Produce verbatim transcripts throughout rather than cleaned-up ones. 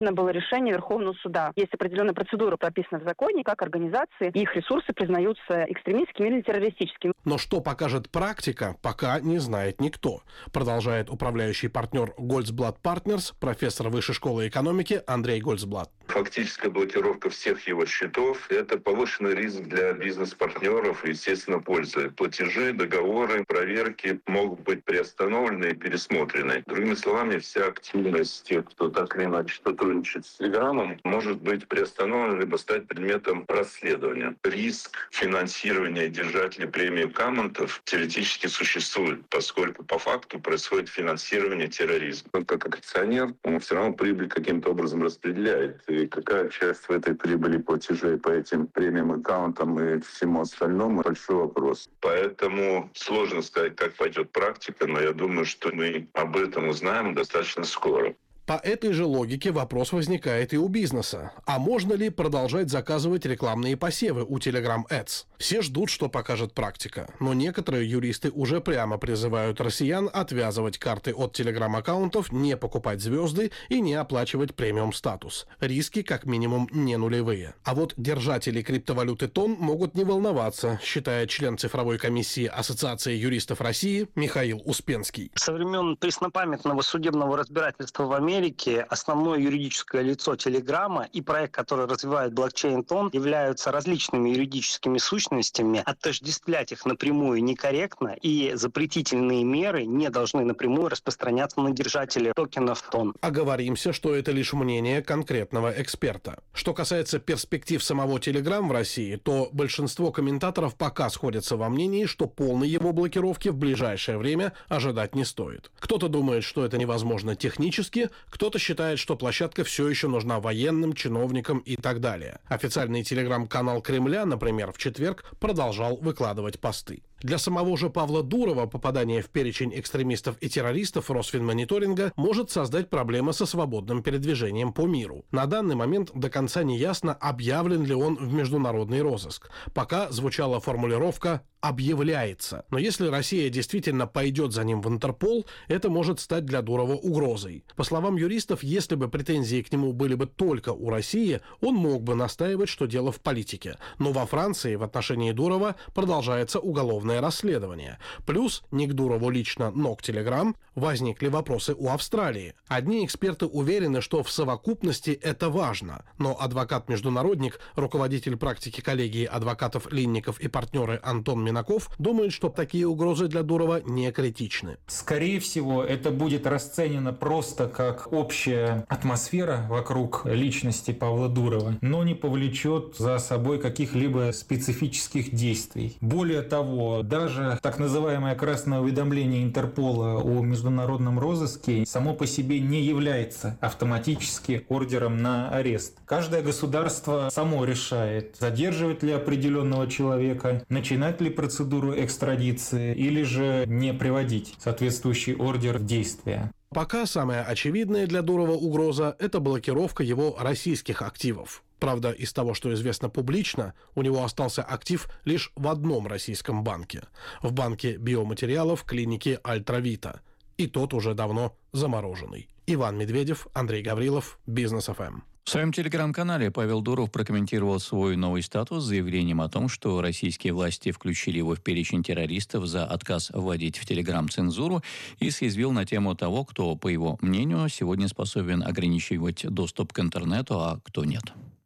Было решение Верховного суда. Есть определенная процедура, прописана в законе, как организации, их ресурсы признаются экстремистскими или террористическими. Но что покажет практика, пока не знает никто, продолжает управляющий партнер Goldblatt Partners, профессор Высшей школы экономики Андрей Гольцблат. Фактическая блокировка всех его счетов – это повышенный риск для бизнес-партнеров и, естественно, пользы. Платежи, договоры, проверки могут быть приостановлены и пересмотрены. Другими словами, вся активность тех, кто так или иначе сотрудничает с Телеграмом, может быть приостановлена либо стать предметом расследования. Риск финансирования держателей премии Камонтов теоретически существует, поскольку по факту происходит финансирование терроризма. Он как акционер, он все равно прибыль каким-то образом распределяет. И какая часть в этой прибыли платежей по этим премиям, аккаунтам и всему остальному – большой вопрос. Поэтому сложно сказать, как пойдет практика, но я думаю, что мы об этом узнаем достаточно скоро. По этой же логике вопрос возникает и у бизнеса. А можно ли продолжать заказывать рекламные посевы у Telegram Ads? Все ждут, что покажет практика. Но некоторые юристы уже прямо призывают россиян отвязывать карты от Telegram-аккаунтов, не покупать звезды и не оплачивать премиум-статус. Риски как минимум не нулевые. А вот держатели криптовалюты Тон могут не волноваться, считает член цифровой комиссии Ассоциации юристов России Михаил Успенский. Со времен преснопамятного судебного разбирательства в Америке основное юридическое лицо Телеграма и проект, который развивает блокчейн Тон, являются различными юридическими сущностями. Отождествлять их напрямую некорректно, и запретительные меры не должны напрямую распространяться на держателей токенов Тон. Оговоримся, что это лишь мнение конкретного эксперта. Что касается перспектив самого Телеграм в России, то большинство комментаторов пока сходятся во мнении, что полной его блокировки в ближайшее время ожидать не стоит. Кто-то думает, что это невозможно технически, кто-то считает, что площадка все еще нужна военным, чиновникам и так далее. Официальный телеграм-канал Кремля, например, в четверг продолжал выкладывать посты. Для самого же Павла Дурова попадание в перечень экстремистов и террористов Росфинмониторинга может создать проблемы со свободным передвижением по миру. На данный момент до конца не ясно, объявлен ли он в международный розыск. Пока звучала формулировка «объявляется». Но если Россия действительно пойдет за ним в Интерпол, это может стать для Дурова угрозой. По словам юристов, если бы претензии к нему были бы только у России, он мог бы настаивать, что дело в политике. Но во Франции в отношении Дурова продолжается уголовное расследование. Плюс не к Дурову лично, но к Телеграм возникли вопросы у Австралии. Одни эксперты уверены, что в совокупности это важно, но адвокат-международник, руководитель практики коллегии адвокатов Линников и партнеры Антон Минаков думает, что такие угрозы для Дурова не критичны. Скорее всего, это будет расценено просто как общая атмосфера вокруг личности Павла Дурова, но не повлечет за собой каких-либо специфических действий. Более того, даже так называемое красное уведомление Интерпола о международном розыске само по себе не является автоматически ордером на арест. Каждое государство само решает, задерживать ли определенного человека, начинать ли процедуру экстрадиции или же не приводить соответствующий ордер в действие. Пока самая очевидная для Дурова угроза – это блокировка его российских активов. Правда, из того, что известно публично, у него остался актив лишь в одном российском банке – в банке биоматериалов клиники Альтравита. И тот уже давно замороженный. Иван Медведев, Андрей Гаврилов, Бизнес эф эм. В своем телеграм-канале Павел Дуров прокомментировал свой новый статус с заявлением о том, что российские власти включили его в перечень террористов за отказ вводить в Телеграм цензуру, и съязвил на тему того, кто, по его мнению, сегодня способен ограничивать доступ к интернету, а кто нет.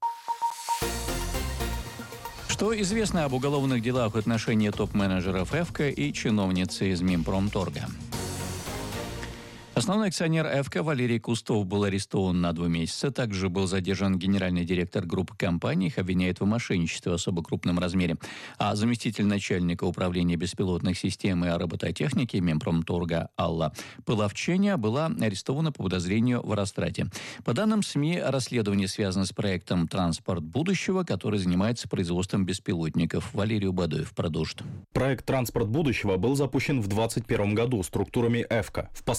Что известно об уголовных делах в отношении топ-менеджеров ЭФКО и чиновницы из Минпромторга? Основной акционер ЭФКО Валерий Кустов был арестован на два месяца. Также был задержан генеральный директор группы компаний. Их обвиняют в мошенничестве в особо крупном размере. А заместитель начальника управления беспилотных систем и робототехники Минпромторга Алла Пылавченя была арестована по подозрению в растрате. По данным СМИ, расследование связано с проектом «Транспорт будущего», который занимается производством беспилотников. Валерий Убадоев продолжит. Проект «Транспорт будущего» был запущен в две тысячи двадцать первом году структурами ЭФКО. Впоследствии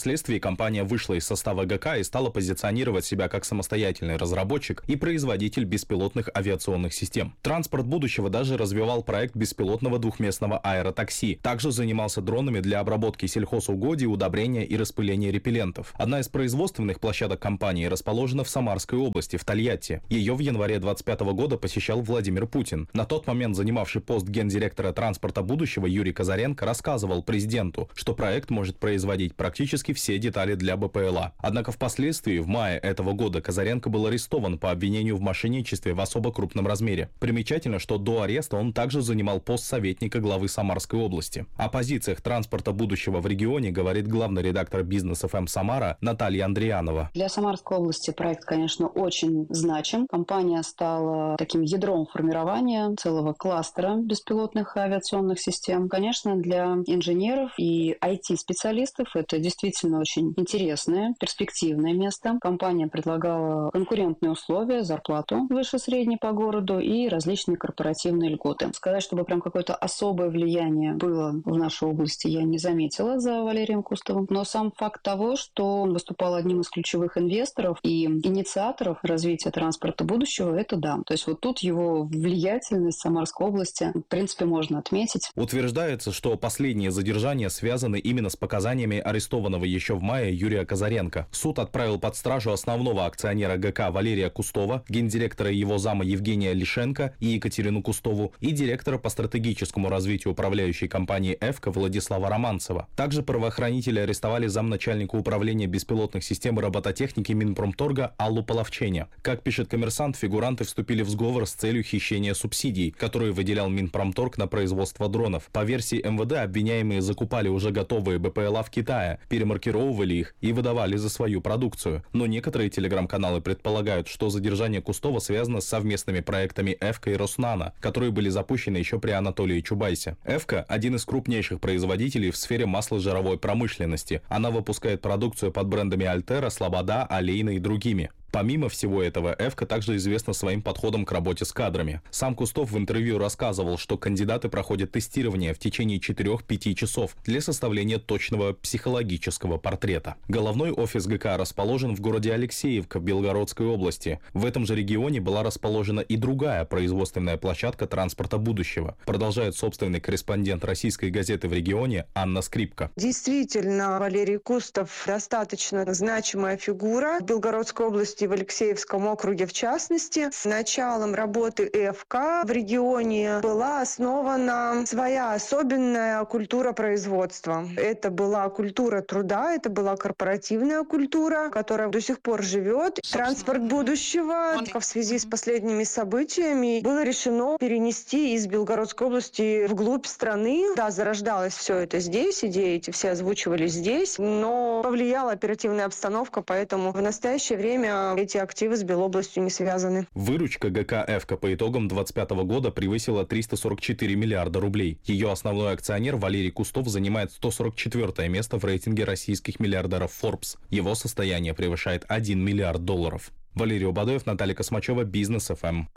компания вышла из состава ГК и стала позиционировать себя как самостоятельный разработчик и производитель беспилотных авиационных систем. Транспорт будущего даже развивал проект беспилотного двухместного аэротакси. Также занимался дронами для обработки сельхозугодий, удобрения и распыления репеллентов. Одна из производственных площадок компании расположена в Самарской области, в Тольятти. Ее в январе двадцать пятого года посещал Владимир Путин. На тот момент занимавший пост гендиректора транспорта будущего Юрий Казаренко рассказывал президенту, что проект может производить практически все детали для БПЛА. Однако впоследствии, в мае этого года, Казаренко был арестован по обвинению в мошенничестве в особо крупном размере. Примечательно, что до ареста он также занимал пост советника главы Самарской области. О позициях транспорта будущего в регионе говорит главный редактор Бизнес эф эм Самара Наталья Андрианова. Для Самарской области проект, конечно, очень значим. Компания стала таким ядром формирования целого кластера беспилотных авиационных систем. Конечно, для инженеров и ай ти-специалистов это действительно очень интересное, перспективное место. Компания предлагала конкурентные условия, зарплату выше средней по городу и различные корпоративные льготы. Сказать, чтобы прям какое-то особое влияние было в нашей области, я не заметила за Валерием Кустовым. Но сам факт того, что он выступал одним из ключевых инвесторов и инициаторов развития транспорта будущего, это да. То есть вот тут его влиятельность Самарской области, в принципе, можно отметить. Утверждается, что последние задержания связаны именно с показаниями арестованного еще в мае Юрия Казаренко. Суд отправил под стражу основного акционера ГК Валерия Кустова, гендиректора и его зама Евгения Лишенко и Екатерину Кустову и директора по стратегическому развитию управляющей компании «Эвка» Владислава Романцева. Также правоохранители арестовали замначальника управления беспилотных систем и робототехники Минпромторга Аллу Половченя. Как пишет «Коммерсант», фигуранты вступили в сговор с целью хищения субсидий, которые выделял Минпромторг на производство дронов. По версии эм вэ дэ, обвиняемые закупали уже готовые БПЛА в Китае, перемаркировывали их и выдавали за свою продукцию. Но некоторые телеграм-каналы предполагают, что задержание Кустова связано с совместными проектами «Эвка» и «Роснано», которые были запущены еще при Анатолии Чубайсе. «Эвка» — один из крупнейших производителей в сфере масложировой промышленности. Она выпускает продукцию под брендами «Альтера», «Слобода», «Олейна» и другими. Помимо всего этого, «Эвка» также известна своим подходом к работе с кадрами. Сам Кустов в интервью рассказывал, что кандидаты проходят тестирование в течение четырёх-пяти часов для составления точного психологического портрета. Головной офис ГК расположен в городе Алексеевка в Белгородской области. В этом же регионе была расположена и другая производственная площадка транспорта будущего, продолжает собственный корреспондент российской газеты в регионе Анна Скрипка. Действительно, Валерий Кустов достаточно значимая фигура в Белгородской области, в Алексеевском округе в частности. С началом работы «Эвка» в регионе была основана своя особенная культура производства. Это была культура труда, это была корпоративная культура, которая до сих пор живет. Транспорт будущего в связи с последними событиями было решено перенести из Белгородской области вглубь страны. Да, зарождалось все это здесь, идеи эти все озвучивались здесь, но повлияла оперативная обстановка, поэтому в настоящее время эти активы с Белобластью не связаны. Выручка ГК «Эвка» по итогам двадцать пятого года превысила триста сорок четыре миллиарда рублей. Ее основной акционер Валерий Кустов занимает сто сорок четвёртое место в рейтинге российских миллиардеров Forbes. Его состояние превышает один миллиард долларов. Валерий Убадоев, Наталья Космачева, Бизнес эф эм.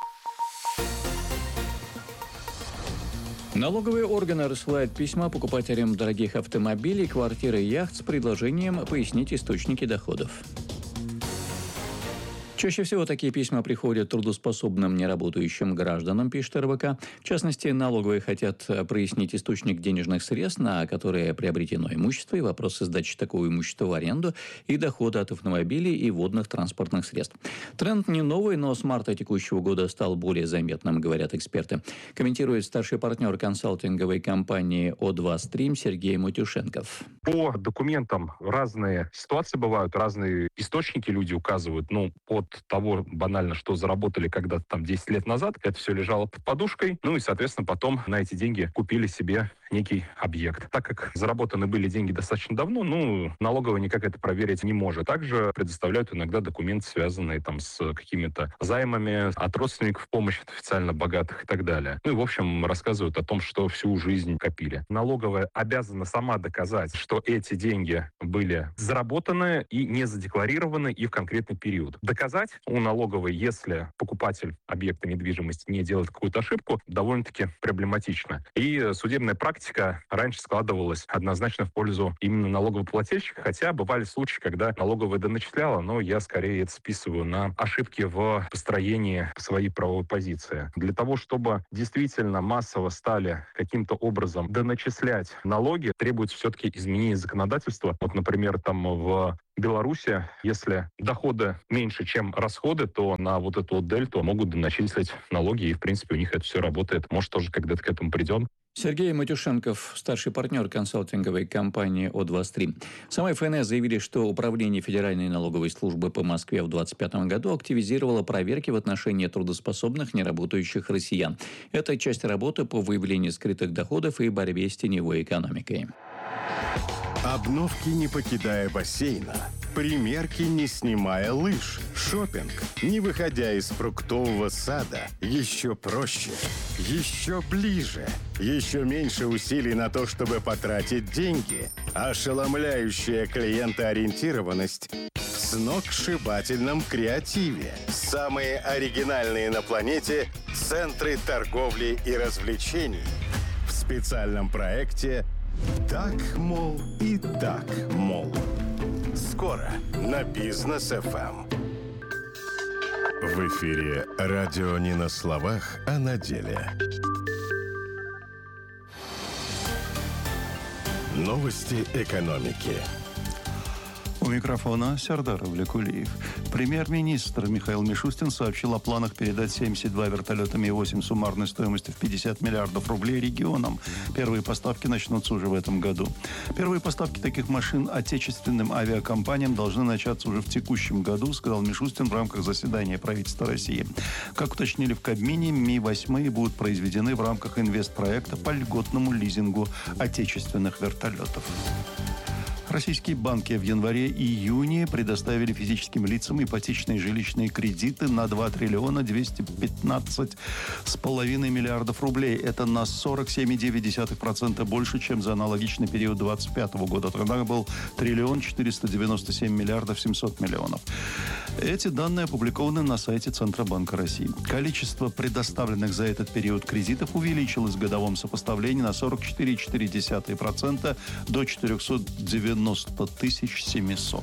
Налоговые органы рассылают письма покупателям дорогих автомобилей, квартир и яхт с предложением пояснить источники доходов. Чаще всего такие письма приходят трудоспособным неработающим гражданам, пишет эр бэ ка. В частности, налоговые хотят прояснить источник денежных средств, на которые приобретено имущество, и вопросы сдачи такого имущества в аренду, и дохода от автомобилей и водных транспортных средств. Тренд не новый, но с марта текущего года стал более заметным, говорят эксперты. Комментирует старший партнер консалтинговой компании о два стрим Сергей Матюшенков. По документам разные ситуации бывают, разные источники люди указывают. Ну, от того банально, что заработали когда-то там десять лет назад, это все лежало под подушкой. Ну и, соответственно, потом на эти деньги купили себе некий объект. Так как заработаны были деньги достаточно давно, ну, налоговая никак это проверить не может. Также предоставляют иногда документы, связанные там с какими-то займами от родственников, помощи от официально богатых и так далее. Ну и, в общем, рассказывают о том, что всю жизнь копили. Налоговая обязана сама доказать, что эти деньги были заработаны и не задекларированы и в конкретный период. Доказать у налоговой, если покупатель объекта недвижимости не делает какую-то ошибку, довольно-таки проблематично. И судебная практика практика раньше складывалась однозначно в пользу именно налогоплательщика, хотя бывали случаи, когда налоговая доначисляла, но я скорее это списываю на ошибки в построении своей правовой позиции. Для того, чтобы действительно массово стали каким-то образом доначислять налоги, требуется все-таки изменение законодательства. Вот, например, там в Беларуси, если доходы меньше, чем расходы, то на вот эту вот дельту могут доначислить налоги, и, в принципе, у них это все работает. Может, тоже когда-то к этому придем. Сергей Матюшенков, старший партнер консалтинговой компании О двадцать три. Сама ФНС заявили, что Управление Федеральной налоговой службы по Москве в двадцать пятом году активизировало проверки в отношении трудоспособных неработающих россиян. Это часть работы по выявлению скрытых доходов и борьбе с теневой экономикой. Обновки, не покидая бассейна. Примерки, не снимая лыж. Шопинг, не выходя из фруктового сада. Еще проще, еще ближе. Еще меньше усилий на то, чтобы потратить деньги. Ошеломляющая клиентоориентированность в сногсшибательном креативе. Самые оригинальные на планете центры торговли и развлечений. В специальном проекте «Так, мол, и так, мол». Скоро на Бизнес эф эм. В эфире радио не на словах, а на деле. Новости экономики. У микрофона Сардар Авлекулиев. Премьер-министр Михаил Мишустин сообщил о планах передать семьдесят два вертолета Ми восемь суммарной стоимостью в пятьдесят миллиардов рублей регионам. Первые поставки начнутся уже в этом году. Первые поставки таких машин отечественным авиакомпаниям должны начаться уже в текущем году, сказал Мишустин в рамках заседания правительства России. Как уточнили в Кабмине, Ми восемь будут произведены в рамках инвестпроекта по льготному лизингу отечественных вертолетов. Российские банки в январе-июне предоставили физическим лицам ипотечные жилищные кредиты на два триллиона двести пятнадцать с половиной миллиардов рублей. Это на сорок семь целых девять десятых процента больше, чем за аналогичный период двадцать пятого года. Тогда был триллион четыреста девяносто семь миллиардов семьсот миллионов. Эти данные опубликованы на сайте Центробанка России. Количество предоставленных за этот период кредитов увеличилось в годовом сопоставлении на сорок четыре целых четыре десятых процента до четыреста девяносто тысяч семьсот.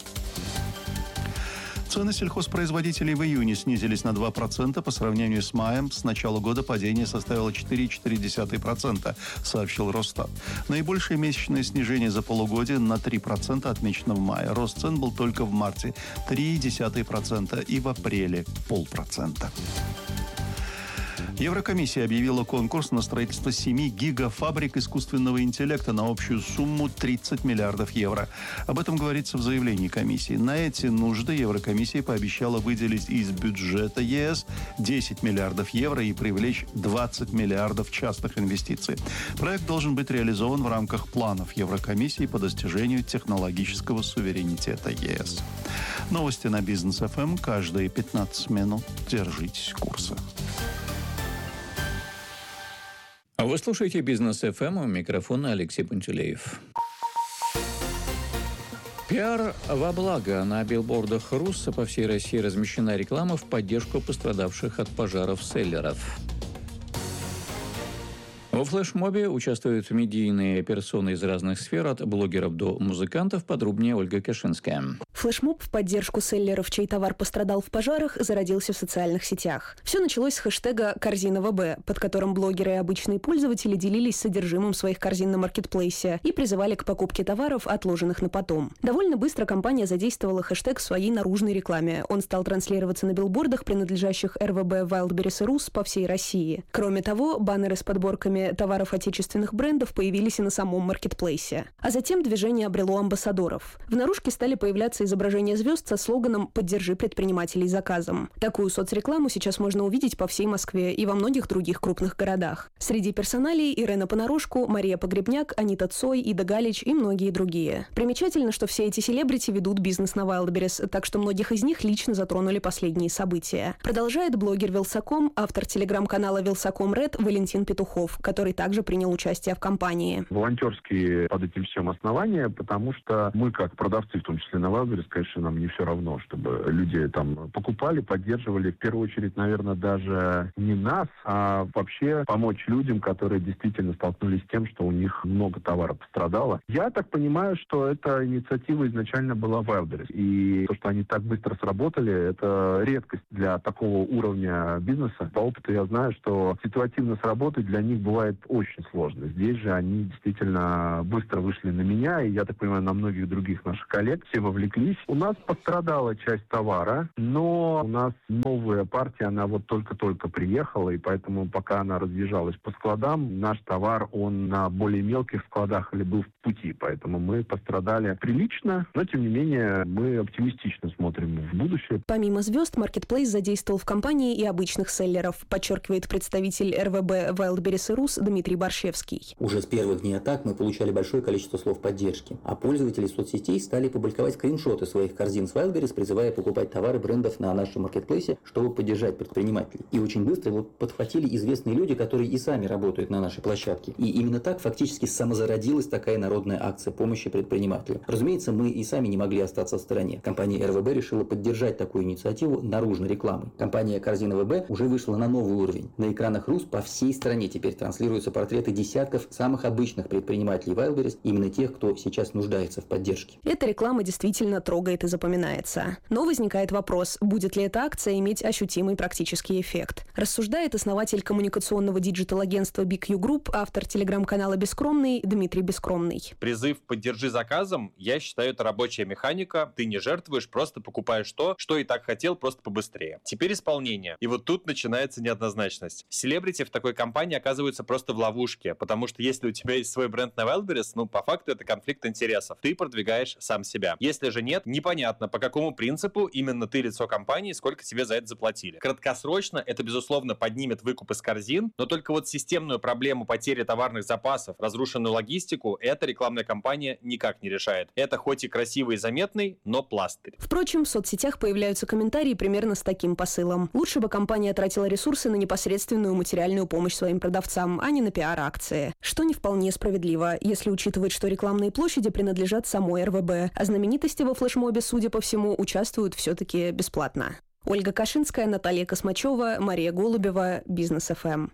Цены сельхозпроизводителей в июне снизились на два процента по сравнению с маем. С начала года падение составило четыре целых четыре десятых процента, сообщил Росстат. Наибольшее месячное снижение за полугодие на три процента отмечено в мае. Рост цен был только в марте – три целых одна десятая процента и в апреле – полпроцента. Еврокомиссия объявила конкурс на строительство семи гигафабрик искусственного интеллекта на общую сумму тридцать миллиардов евро. Об этом говорится в заявлении комиссии. На эти нужды Еврокомиссия пообещала выделить из бюджета ЕС десять миллиардов евро и привлечь двадцать миллиардов частных инвестиций. Проект должен быть реализован в рамках планов Еврокомиссии по достижению технологического суверенитета ЕС. Новости на Бизнес эф эм каждые пятнадцать минут. Держитесь курса. Вы слушаете Бизнес эф эм, у микрофона Алексей Пантелеев. Пиар во благо. На билбордах РУСа по всей России размещена реклама в поддержку пострадавших от пожаров селлеров. Во флешмобе участвуют медийные персоны из разных сфер, от блогеров до музыкантов. Подробнее Ольга Кашинская. Флешмоб в поддержку селлеров, чей товар пострадал в пожарах, зародился в социальных сетях. Все началось с хэштега «Корзина ВБ», под которым блогеры и обычные пользователи делились содержимым своих корзин на маркетплейсе и призывали к покупке товаров, отложенных на потом. Довольно быстро компания задействовала хэштег в своей наружной рекламе. Он стал транслироваться на билбордах, принадлежащих эр вэ бэ Wildberries и РУС по всей России. Кроме того, баннеры с подборками товаров отечественных брендов появились и на самом маркетплейсе. А затем движение обрело амбассадоров. В наружке стали появляться изображения звезд со слоганом «Поддержи предпринимателей заказом». Такую соцрекламу сейчас можно увидеть по всей Москве и во многих других крупных городах. Среди персоналей Ирена Понарошку, Мария Погребняк, Анита Цой, Ида Галич и многие другие. Примечательно, что все эти селебрити ведут бизнес на Wildberries, так что многих из них лично затронули последние события. Продолжает блогер Вилсаком, автор телеграм-канала Вилсаком Ред Валентин Петухов, который который также принял участие в кампании. Волонтерские под этим всем основания, потому что мы, как продавцы, в том числе на Wildberries, конечно, нам не все равно, чтобы люди там покупали, поддерживали. В первую очередь, наверное, даже не нас, а вообще помочь людям, которые действительно столкнулись с тем, что у них много товара пострадало. Я так понимаю, что эта инициатива изначально была Wildberries. И то, что они так быстро сработали, это редкость для такого уровня бизнеса. По опыту я знаю, что ситуативно сработать для них бывает очень сложно. Здесь же они действительно быстро вышли на меня, и, я так понимаю, на многих других наших коллег. Все вовлеклись. У нас пострадала часть товара, но у нас новая партия, она вот только-только приехала, и поэтому пока она разъезжалась по складам, наш товар, он на более мелких складах или был в пути. Поэтому мы пострадали прилично, но, тем не менее, мы оптимистично смотрим в будущее. Помимо звезд, Marketplace задействовал в кампании и обычных селлеров, подчеркивает представитель эр вэ бэ Wildberries Rus Дмитрий Борщевский. Уже с первых дней атак мы получали большое количество слов поддержки, а пользователи соцсетей стали публиковать скриншоты своих корзин с Wildberries, призывая покупать товары брендов на нашем маркетплейсе, чтобы поддержать предпринимателей. И очень быстро его подхватили известные люди, которые и сами работают на нашей площадке. И именно так фактически самозародилась такая народная акция помощи предпринимателям. Разумеется, мы и сами не могли остаться в стороне. Компания эр вэ бэ решила поддержать такую инициативу наружной рекламой. Компания Корзина вэ бэ уже вышла на новый уровень. На экранах Рус по всей стране теперь транслируются портреты десятков самых обычных предпринимателей Wildberries, именно тех, кто сейчас нуждается в поддержке. Эта реклама действительно трогает и запоминается. Но возникает вопрос, будет ли эта акция иметь ощутимый практический эффект. Рассуждает основатель коммуникационного диджитал-агентства би кью Group, автор телеграм-канала «Бескромный» Дмитрий Бескромный. Призыв «поддержи заказом», я считаю, это рабочая механика. Ты не жертвуешь, просто покупаешь то, что и так хотел, просто побыстрее. Теперь исполнение. И вот тут начинается неоднозначность. Селебрити в такой компании оказываются просто в ловушке, потому что если у тебя есть свой бренд на Wildberries, ну, по факту это конфликт интересов. Ты продвигаешь сам себя. Если же нет, непонятно, по какому принципу именно ты лицо компании, сколько тебе за это заплатили. Краткосрочно это, безусловно, поднимет выкуп из корзин, но только вот системную проблему потери товарных запасов, разрушенную логистику, эта рекламная кампания никак не решает. Это хоть и красивый и заметный, но пластырь. Впрочем, в соцсетях появляются комментарии примерно с таким посылом. Лучше бы компания тратила ресурсы на непосредственную материальную помощь своим продавцам, а не на пиар-акции. Что не вполне справедливо, если учитывать, что рекламные площади принадлежат самой эр вэ бэ, а знаменитости во флешмобе, судя по всему, участвуют все-таки бесплатно. Ольга Кашинская, Наталья Космачева, Мария Голубева, Бизнес эф эм.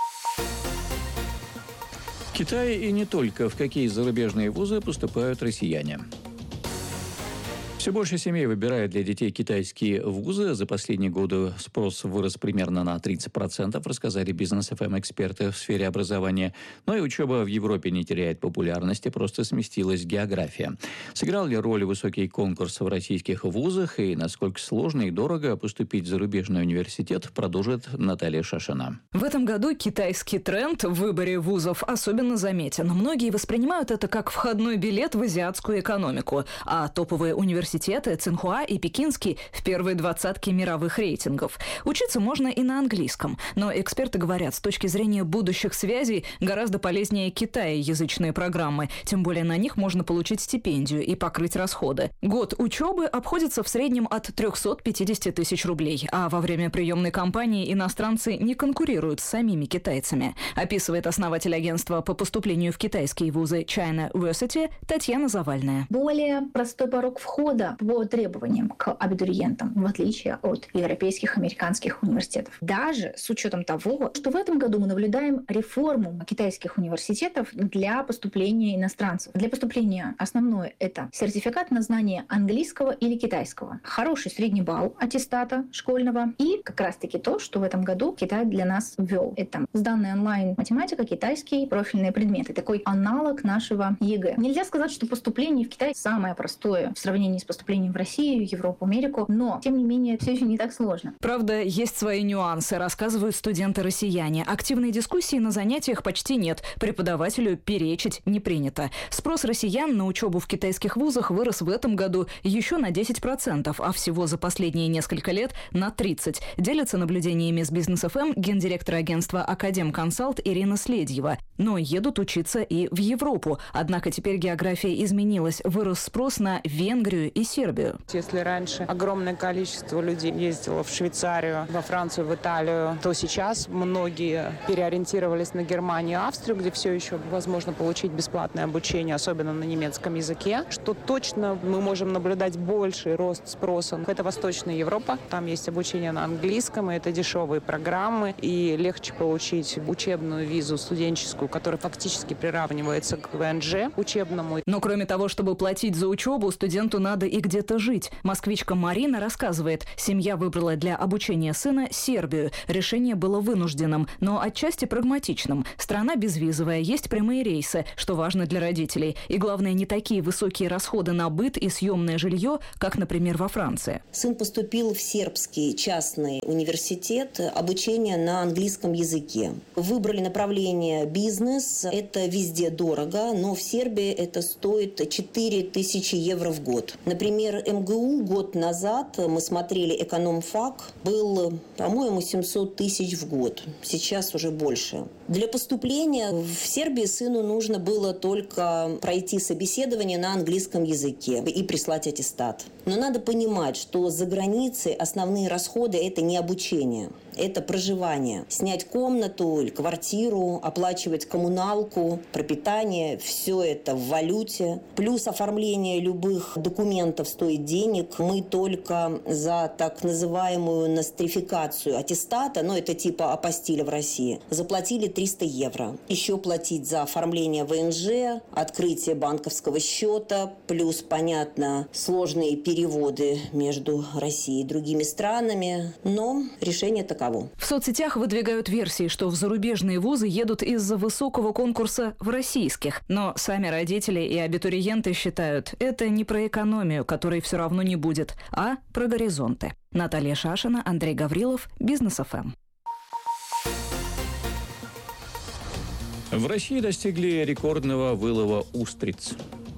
В Китае и не только. В какие зарубежные вузы поступают россияне? Все больше семей выбирают для детей китайские вузы. За последние годы спрос вырос примерно на тридцать процентов, рассказали Бизнес эф эм эксперты в сфере образования. Но и учеба в Европе не теряет популярности, просто сместилась география. Сыграл ли роль высокий конкурс в российских вузах и насколько сложно и дорого поступить в зарубежный университет, продолжит Наталья Шашина. В этом году китайский тренд в выборе вузов особенно заметен. Многие воспринимают это как входной билет в азиатскую экономику, а топовые университеты Цинхуа и Пекинский в первой двадцатке мировых рейтингов. Учиться можно и на английском, но эксперты говорят, с точки зрения будущих связей гораздо полезнее китаеязычные программы, тем более на них можно получить стипендию и покрыть расходы. Год учебы обходится в среднем от триста пятьдесят тысяч рублей, а во время приемной кампании иностранцы не конкурируют с самими китайцами, описывает основатель агентства по поступлению в китайские вузы China University Татьяна Завальная. Более простой порог входа по требованиям к абитуриентам, в отличие от европейских, американских университетов. Даже с учетом того, что в этом году мы наблюдаем реформу китайских университетов для поступления иностранцев. Для поступления основное – это сертификат на знание английского или китайского, хороший средний балл аттестата школьного и как раз-таки то, что в этом году Китай для нас ввел. Это сданная онлайн математика, китайский, профильные предметы. Такой аналог нашего ЕГЭ. Нельзя сказать, что поступление в Китай самое простое в сравнении с поступлением в Россию, Европу, Америку, но, тем не менее, все еще не так сложно. Правда, есть свои нюансы, рассказывают студенты-россияне. Активной дискуссии на занятиях почти нет. Преподавателю перечить не принято. Спрос россиян на учебу в китайских вузах вырос в этом году еще на десять процентов, а всего за последние несколько лет на тридцать процентов. Делится наблюдениями с Бизнес эф эм гендиректор агентства Академ Консалт Ирина Следьева. Но едут учиться и в Европу. Однако теперь география изменилась. Вырос спрос на Венгрию и Сербию. Если раньше огромное количество людей ездило в Швейцарию, во Францию, в Италию, то сейчас многие переориентировались на Германию и Австрию, где все еще возможно получить бесплатное обучение, особенно на немецком языке, что точно мы можем наблюдать больший рост спроса. Это Восточная Европа, там есть обучение на английском, и это дешевые программы, и легче получить учебную визу студенческую, которая фактически приравнивается к ВНЖ учебному. Но кроме того, чтобы платить за учебу, студенту надо и где-то жить. Москвичка Марина рассказывает, семья выбрала для обучения сына Сербию. Решение было вынужденным, но отчасти прагматичным. Страна безвизовая, есть прямые рейсы, что важно для родителей. И главное, не такие высокие расходы на быт и съемное жилье, как, например, во Франции. Сын поступил в сербский частный университет, обучение на английском языке. Выбрали направление бизнес. Это везде дорого, но в Сербии это стоит четыре тысячи евро в год. Например, эм гэ у год назад, мы смотрели экономфак, был, по-моему, семьсот тысяч в год. Сейчас уже больше. Для поступления в Сербии сыну нужно было только пройти собеседование на английском языке и прислать аттестат. Но надо понимать, что за границей основные расходы – это не обучение. Это проживание. Снять комнату или квартиру, оплачивать коммуналку, пропитание – все это в валюте. Плюс оформление любых документов стоит денег. Мы только за так называемую нострификацию аттестата, ну это типа апостиля в России, заплатили триста евро. Еще платить за оформление вэ эн жэ, открытие банковского счета, плюс, понятно, сложные переводы между Россией и другими странами. Но решение таково. В соцсетях выдвигают версии, что в зарубежные вузы едут из-за высокого конкурса в российских. Но сами родители и абитуриенты считают, это не про экономию, которой все равно не будет, а про горизонты. Наталья Шашина, Андрей Гаврилов, Бизнес эф эм. В России достигли рекордного вылова устриц.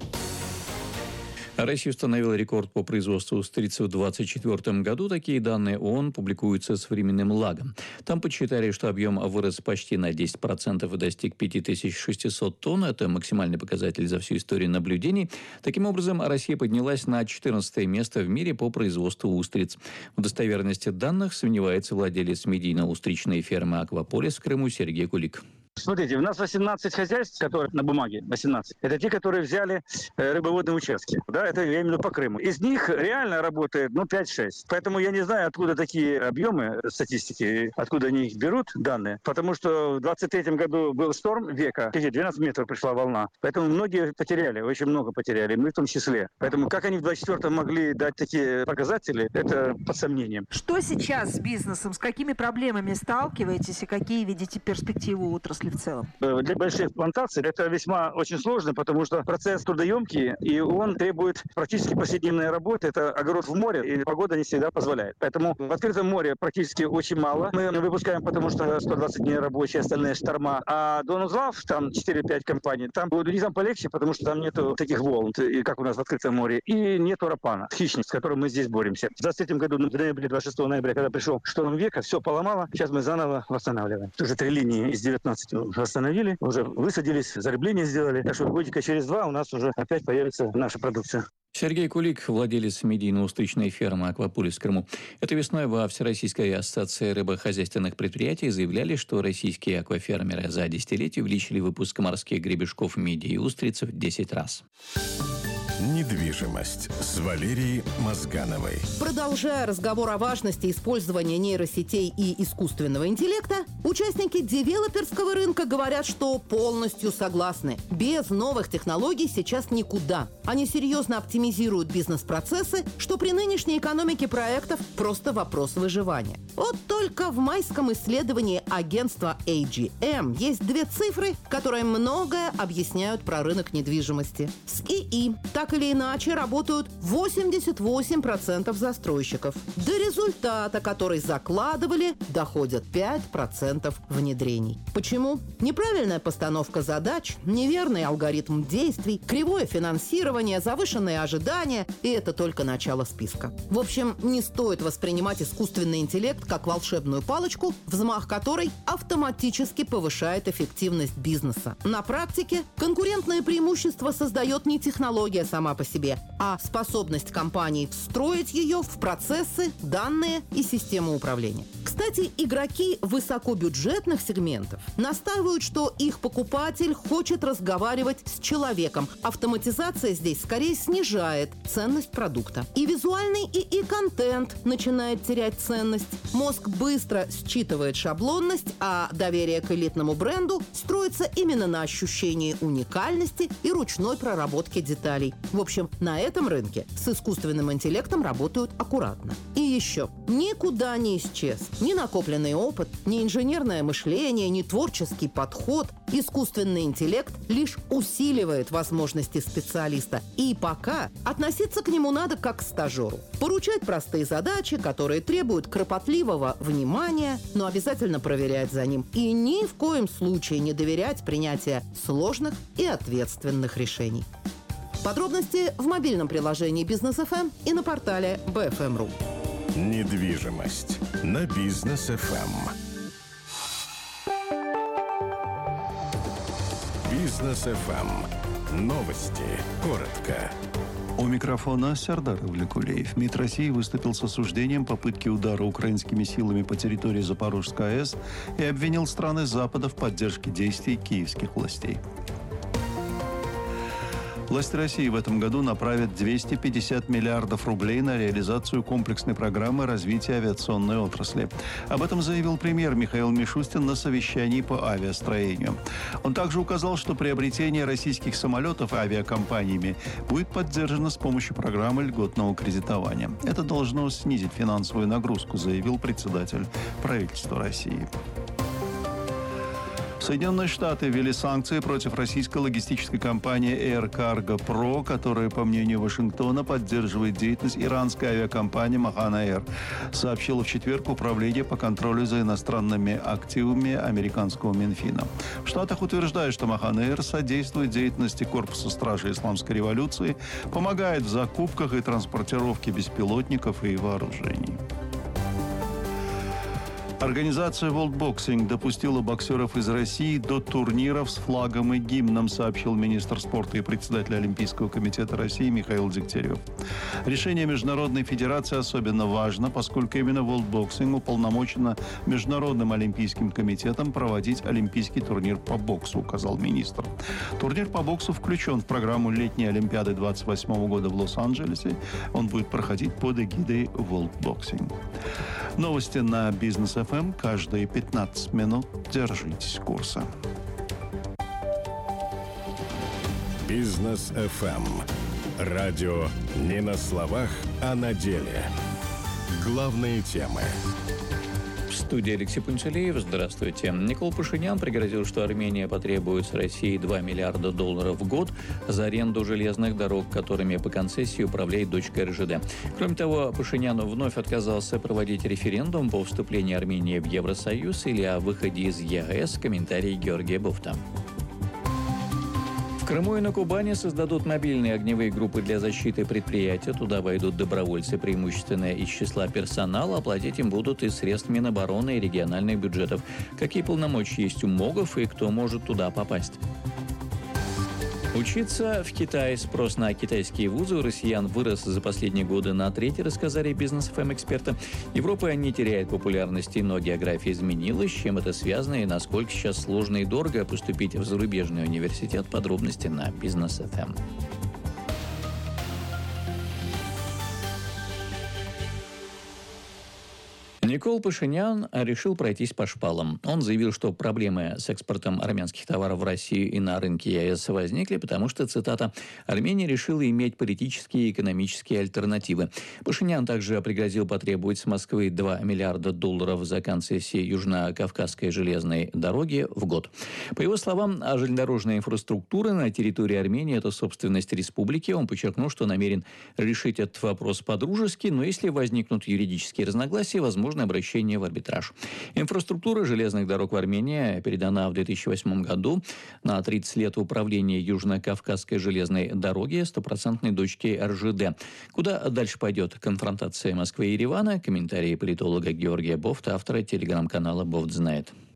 Россия установила рекорд по производству устриц в две тысячи двадцать четвёртом году. Такие данные ООН публикуются с временным лагом. Там подсчитали, что объем вырос почти на десять процентов и достиг пять тысяч шестьсот тонн. Это максимальный показатель за всю историю наблюдений. Таким образом, Россия поднялась на четырнадцатое место в мире по производству устриц. В достоверности данных сомневается владелец медийно-устричной фермы «Акваполис» в Крыму Сергей Кулик. Смотрите, у нас восемнадцать хозяйств, которые на бумаге, восемнадцать. Это те, которые взяли э, рыбоводные участки. Да, это я именно по Крыму. Из них реально работает, ну, пять-шесть. Поэтому я не знаю, откуда такие объемы статистики, откуда они их берут, данные. Потому что в двадцать третьем году был шторм века, двенадцать метров пришла волна. Поэтому многие потеряли, очень много потеряли, мы в том числе. Поэтому как они в двадцать четвёртом могли дать такие показатели, это под сомнением. Что сейчас с бизнесом? С какими проблемами сталкиваетесь и какие видите перспективы у отрасли в целом? Для больших плантаций это весьма очень сложно, потому что процесс трудоемкий, и он требует практически повседневной работы. Это огород в море, и погода не всегда позволяет. Поэтому в открытом море практически очень мало. Мы выпускаем, потому что сто двадцать дней рабочие, остальные шторма. А Донузлав, там четыре-пять компаний, там у там полегче, потому что там нету таких волн, как у нас в открытом море, и нету рапана, хищник, с которым мы здесь боремся. В двадцать третьем году, в ноябре, двадцать шестого ноября, когда пришел шторм века, все поломало. Сейчас мы заново восстанавливаем. Уже три линии из девятнадцати восстановили, уже высадились, зарыбление сделали. Так что годика через два у нас уже опять появится наша продукция. Сергей Кулик, владелец медийно-устричной фермы «Акваполис» в Крыму. Этой весной во Всероссийской ассоциации рыбохозяйственных предприятий заявляли, что российские аквафермеры за десятилетие увеличили выпуск морских гребешков, мидий и устриц в десять раз. Недвижимость с Валерией Мозгановой. Продолжая разговор о важности использования нейросетей и искусственного интеллекта, участники девелоперского рынка говорят, что полностью согласны. Без новых технологий сейчас никуда. Они серьезно оптимизируют бизнес-процессы, что при нынешней экономике проектов просто вопрос выживания. Вот только в майском исследовании агентства эй джи эм есть две цифры, которые многое объясняют про рынок недвижимости. С ИИ так или иначе работают восемьдесят восемь процентов застройщиков. До результата, который закладывали, доходят пять процентов внедрений. Почему? Неправильная постановка задач, неверный алгоритм действий, кривое финансирование, завышенные ожидания, и это только начало списка. В общем, не стоит воспринимать искусственный интеллект как волшебную палочку, взмах которой автоматически повышает эффективность бизнеса. На практике конкурентное преимущество создает не технология сама сама по себе, а способность компании встроить ее в процессы, данные и систему управления. Кстати, игроки высокобюджетных сегментов настаивают, что их покупатель хочет разговаривать с человеком. Автоматизация здесь скорее снижает ценность продукта. И визуальный ИИ-контент начинает терять ценность. Мозг быстро считывает шаблонность, а доверие к элитному бренду строится именно на ощущении уникальности и ручной проработке деталей. В общем, на этом рынке с искусственным интеллектом работают аккуратно. И еще, никуда не исчез ни накопленный опыт, ни инженерное мышление, ни творческий подход. Искусственный интеллект лишь усиливает возможности специалиста. И пока относиться к нему надо как к стажеру. Поручать простые задачи, которые требуют кропотливого внимания, но обязательно проверять за ним. И ни в коем случае не доверять принятию сложных и ответственных решений. Подробности в мобильном приложении Бизнес эф эм и на портале би эф эм точка ру. Недвижимость на Бизнес эф эм. Бизнес эф эм. Новости. Коротко. У микрофона Сердар Влекулеев. МИД России выступил с осуждением попытки удара украинскими силами по территории Запорожской АЭС и обвинил страны Запада в поддержке действий киевских властей. Власти России в этом году направят двести пятьдесят миллиардов рублей на реализацию комплексной программы развития авиационной отрасли. Об этом заявил премьер Михаил Мишустин на совещании по авиастроению. Он также указал, что приобретение российских самолетов авиакомпаниями будет поддержано с помощью программы льготного кредитования. Это должно снизить финансовую нагрузку, заявил председатель правительства России. Соединенные Штаты ввели санкции против российской логистической компании Air Cargo Pro, которая, по мнению Вашингтона, поддерживает деятельность иранской авиакомпании Mahan Air, сообщило в четверг Управление по контролю за иностранными активами американского Минфина. В Штатах утверждают, что Mahan Air содействует деятельности Корпуса стражи Исламской революции, помогает в закупках и транспортировке беспилотников и вооружений. Организация World Boxing допустила боксеров из России до турниров с флагом и гимном, сообщил министр спорта и председатель Олимпийского комитета России Михаил Дегтярев. Решение Международной Федерации особенно важно, поскольку именно World Boxing уполномочено Международным Олимпийским комитетом проводить Олимпийский турнир по боксу, указал министр. Турнир по боксу включен в программу летней Олимпиады двадцать восьмого года в Лос-Анджелесе. Он будет проходить под эгидой World Boxing. Новости на Бизнес эф эм каждые пятнадцать минут. Держитесь курса. Бизнес эф эм. Радио не на словах, а на деле. Главные темы. В студии Алексей Пунцелеев. Здравствуйте. Никол Пашинян пригрозил, что Армения потребует с России два миллиарда долларов в год за аренду железных дорог, которыми по концессии управляет дочка эр жэ дэ. Кроме того, Пашинян вновь отказался проводить референдум по вступлению Армении в Евросоюз или о выходе из е а эс. Комментарий Георгия Буфта. В Крыму и на Кубани создадут мобильные огневые группы для защиты предприятия. Туда войдут добровольцы, преимущественно из числа персонала. Оплатить им будут из средств Минобороны и региональных бюджетов. Какие полномочия есть у МОГов и кто может туда попасть? Учиться в Китае. Спрос на китайские вузы у россиян вырос за последние годы на треть, рассказали Бизнес эф эм эксперты. Европа не теряет популярности, но география изменилась. С чем это связано и насколько сейчас сложно и дорого поступить в зарубежный университет? Подробности на Бизнес эф эм. Никол Пашинян решил пройтись по шпалам. Он заявил, что проблемы с экспортом армянских товаров в Россию и на рынке е а эс возникли, потому что, цитата, «Армения решила иметь политические и экономические альтернативы». Пашинян также пригрозил потребовать с Москвы два миллиарда долларов за концессии Южно-Кавказской железной дороги в год. По его словам, железнодорожная инфраструктура на территории Армении – это собственность республики. Он подчеркнул, что намерен решить этот вопрос по-дружески, но если возникнут юридические разногласия, возможно обращение в арбитраж. Инфраструктура железных дорог в Армении передана в две тысячи восьмом году на тридцать лет управления Южно-Кавказской железной дороги стопроцентной дочки эр жэ дэ. Куда дальше пойдет конфронтация Москвы и Еревана? Комментарии политолога Георгия Бофта, автора телеграм-канала «Бофт знает».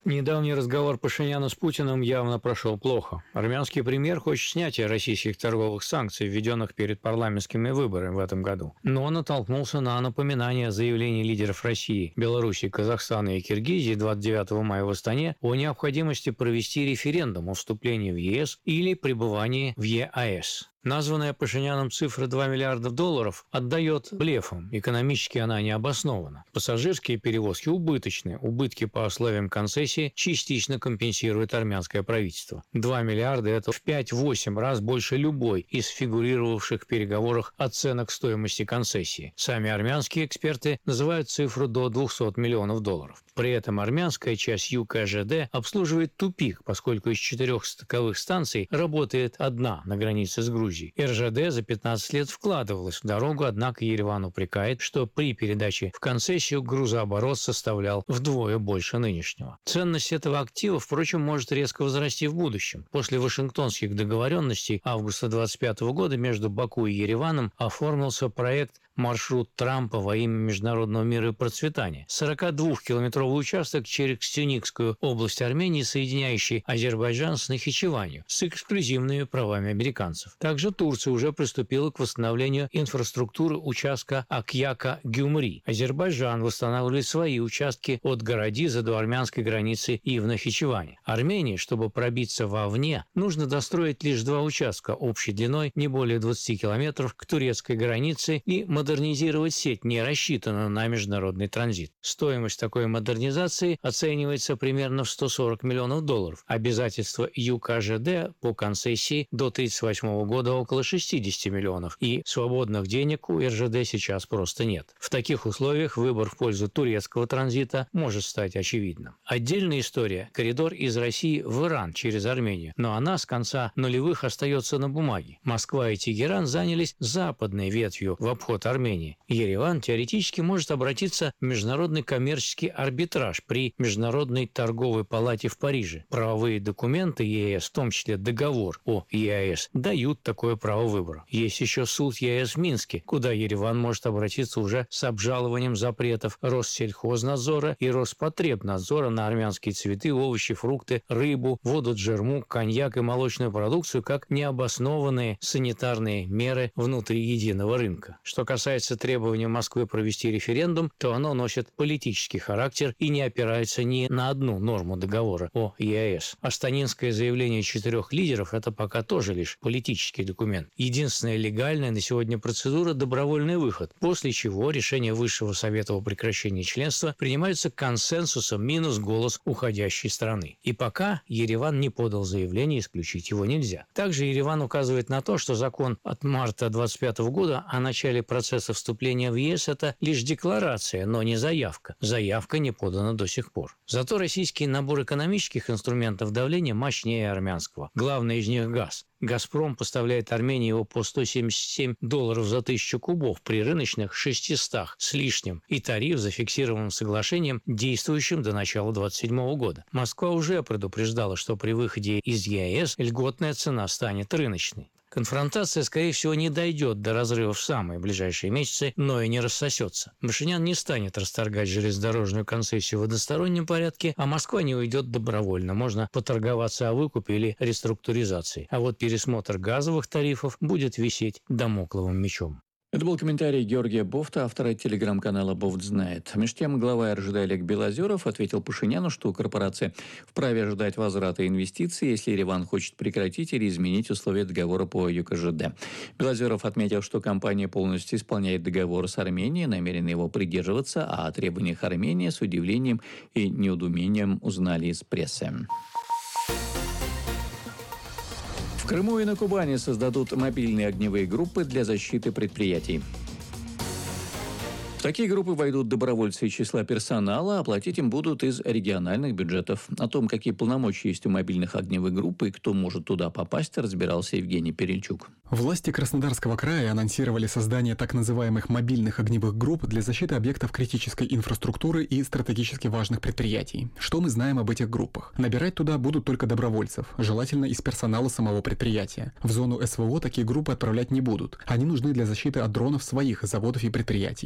Недавний разговор Пашиняна с Путиным явно прошел плохо. Армянский премьер хочет снятия российских торговых санкций, введенных перед парламентскими выборами в этом году. Но он натолкнулся на напоминание о заявлении лидеров России, Беларуси, Казахстана и Киргизии двадцать девятого мая в Астане о необходимости провести референдум о вступлении в ЕС или пребывании в ЕАЭС. Названная Пашиняном цифра два миллиарда долларов отдает блефом. Экономически она не обоснована. Пассажирские перевозки убыточны. Убытки по условиям концессии частично компенсирует армянское правительство. два миллиарда – это в пять-восемь раз больше любой из фигурировавших в переговорах оценок стоимости концессии. Сами армянские эксперты называют цифру до двухсот миллионов долларов. При этом армянская часть ЮКЖД обслуживает тупик, поскольку из четырех стыковых станций работает одна на границе с Грузией. РЖД за пятнадцать лет вкладывалась в дорогу, однако Ереван упрекает, что при передаче в концессию грузооборот составлял вдвое больше нынешнего. Ценность этого актива, впрочем, может резко возрасти в будущем. После вашингтонских договоренностей августа двадцать пятого года между Баку и Ереваном оформился проект «Маршрут Трампа во имя международного мира и процветания». сорокадвухкилометровый участок через Сюникскую область Армении, соединяющий Азербайджан с Нахичеванью, с эксклюзивными правами американцев. Также Турция уже приступила к восстановлению инфраструктуры участка Акьяка-Гюмри. Азербайджан восстанавливает свои участки от Городиза до армянской границы и в Нахичеване. Армении, чтобы пробиться вовне, нужно достроить лишь два участка общей длиной не более двадцати километров к турецкой границе и модернизировать сеть, не рассчитанную на международный транзит. Стоимость такой модернизации оценивается примерно в сто сорок миллионов долларов. Обязательства ЮКЖД по концессии до тридцать восьмого года около шестидесяти миллионов, и свободных денег у РЖД сейчас просто нет. В таких условиях выбор в пользу турецкого транзита может стать очевидным. Отдельная история – коридор из России в Иран через Армению, но она с конца нулевых остается на бумаге. Москва и Тегеран занялись западной ветвью в обход Армении. Ереван теоретически может обратиться в международный коммерческий арбитраж при Международной торговой палате в Париже. Правовые документы ЕС, в том числе договор о ЕАЭС, дают такое право выбора. Есть еще суд ЕС в Минске, куда Ереван может обратиться уже с обжалованием запретов Россельхознадзора и Роспотребнадзора на армянские цветы, овощи, фрукты, рыбу, воду джерму, коньяк и молочную продукцию как необоснованные санитарные меры внутри единого рынка. Что касается требования Москвы провести референдум, то оно носит политический характер и не опирается ни на одну норму договора о ЕАЭС. Астанинское заявление четырех лидеров – это пока тоже лишь политический документ. Единственная легальная на сегодня процедура – добровольный выход, после чего решение Высшего Совета о прекращении членства принимается консенсусом минус голос уходящей страны. И пока Ереван не подал заявление, исключить его нельзя. Также Ереван указывает на то, что закон от марта двадцать пятого года о начале процесса вступления в ЕС – это лишь декларация, но не заявка. Заявка не подана до сих пор. Зато российский набор экономических инструментов давления мощнее армянского. Главный из них – газ. «Газпром» поставляет Армении его по сто семьдесят семь долларов за тысячу кубов при рыночных шестистах с лишним, и тариф зафиксированным соглашением, действующим до начала двадцать седьмого года. Москва уже предупреждала, что при выходе из ЕАЭС льготная цена станет рыночной. Конфронтация, скорее всего, не дойдет до разрыва в самые ближайшие месяцы, но и не рассосется. Пашинян не станет расторгать железнодорожную концессию в одностороннем порядке, а Москва не уйдет добровольно. Можно поторговаться о выкупе или реструктуризации. А вот пересмотр газовых тарифов будет висеть дамокловым мечом. Это был комментарий Георгия Бофта, автора телеграм-канала «Бофт знает». Между тем, глава эр жэ дэ Олег Белозеров ответил Пашиняну, что корпорация вправе ожидать возврата инвестиций, если Ереван хочет прекратить или изменить условия договора по ЮКЖД. Белозеров отметил, что компания полностью исполняет договор с Арменией, намерена его придерживаться, а о требованиях Армении с удивлением и неудумением узнали из прессы. В Крыму и на Кубани создадут мобильные огневые группы для защиты предприятий. В такие группы войдут добровольцы из числа персонала, оплатить им будут из региональных бюджетов. О том, какие полномочия есть у мобильных огневых групп и кто может туда попасть, разбирался Евгений Перельчук. Власти Краснодарского края анонсировали создание так называемых мобильных огневых групп для защиты объектов критической инфраструктуры и стратегически важных предприятий. Что мы знаем об этих группах? Набирать туда будут только добровольцев, желательно из персонала самого предприятия. В зону эс вэ о такие группы отправлять не будут. Они нужны для защиты от дронов своих заводов и предприятий.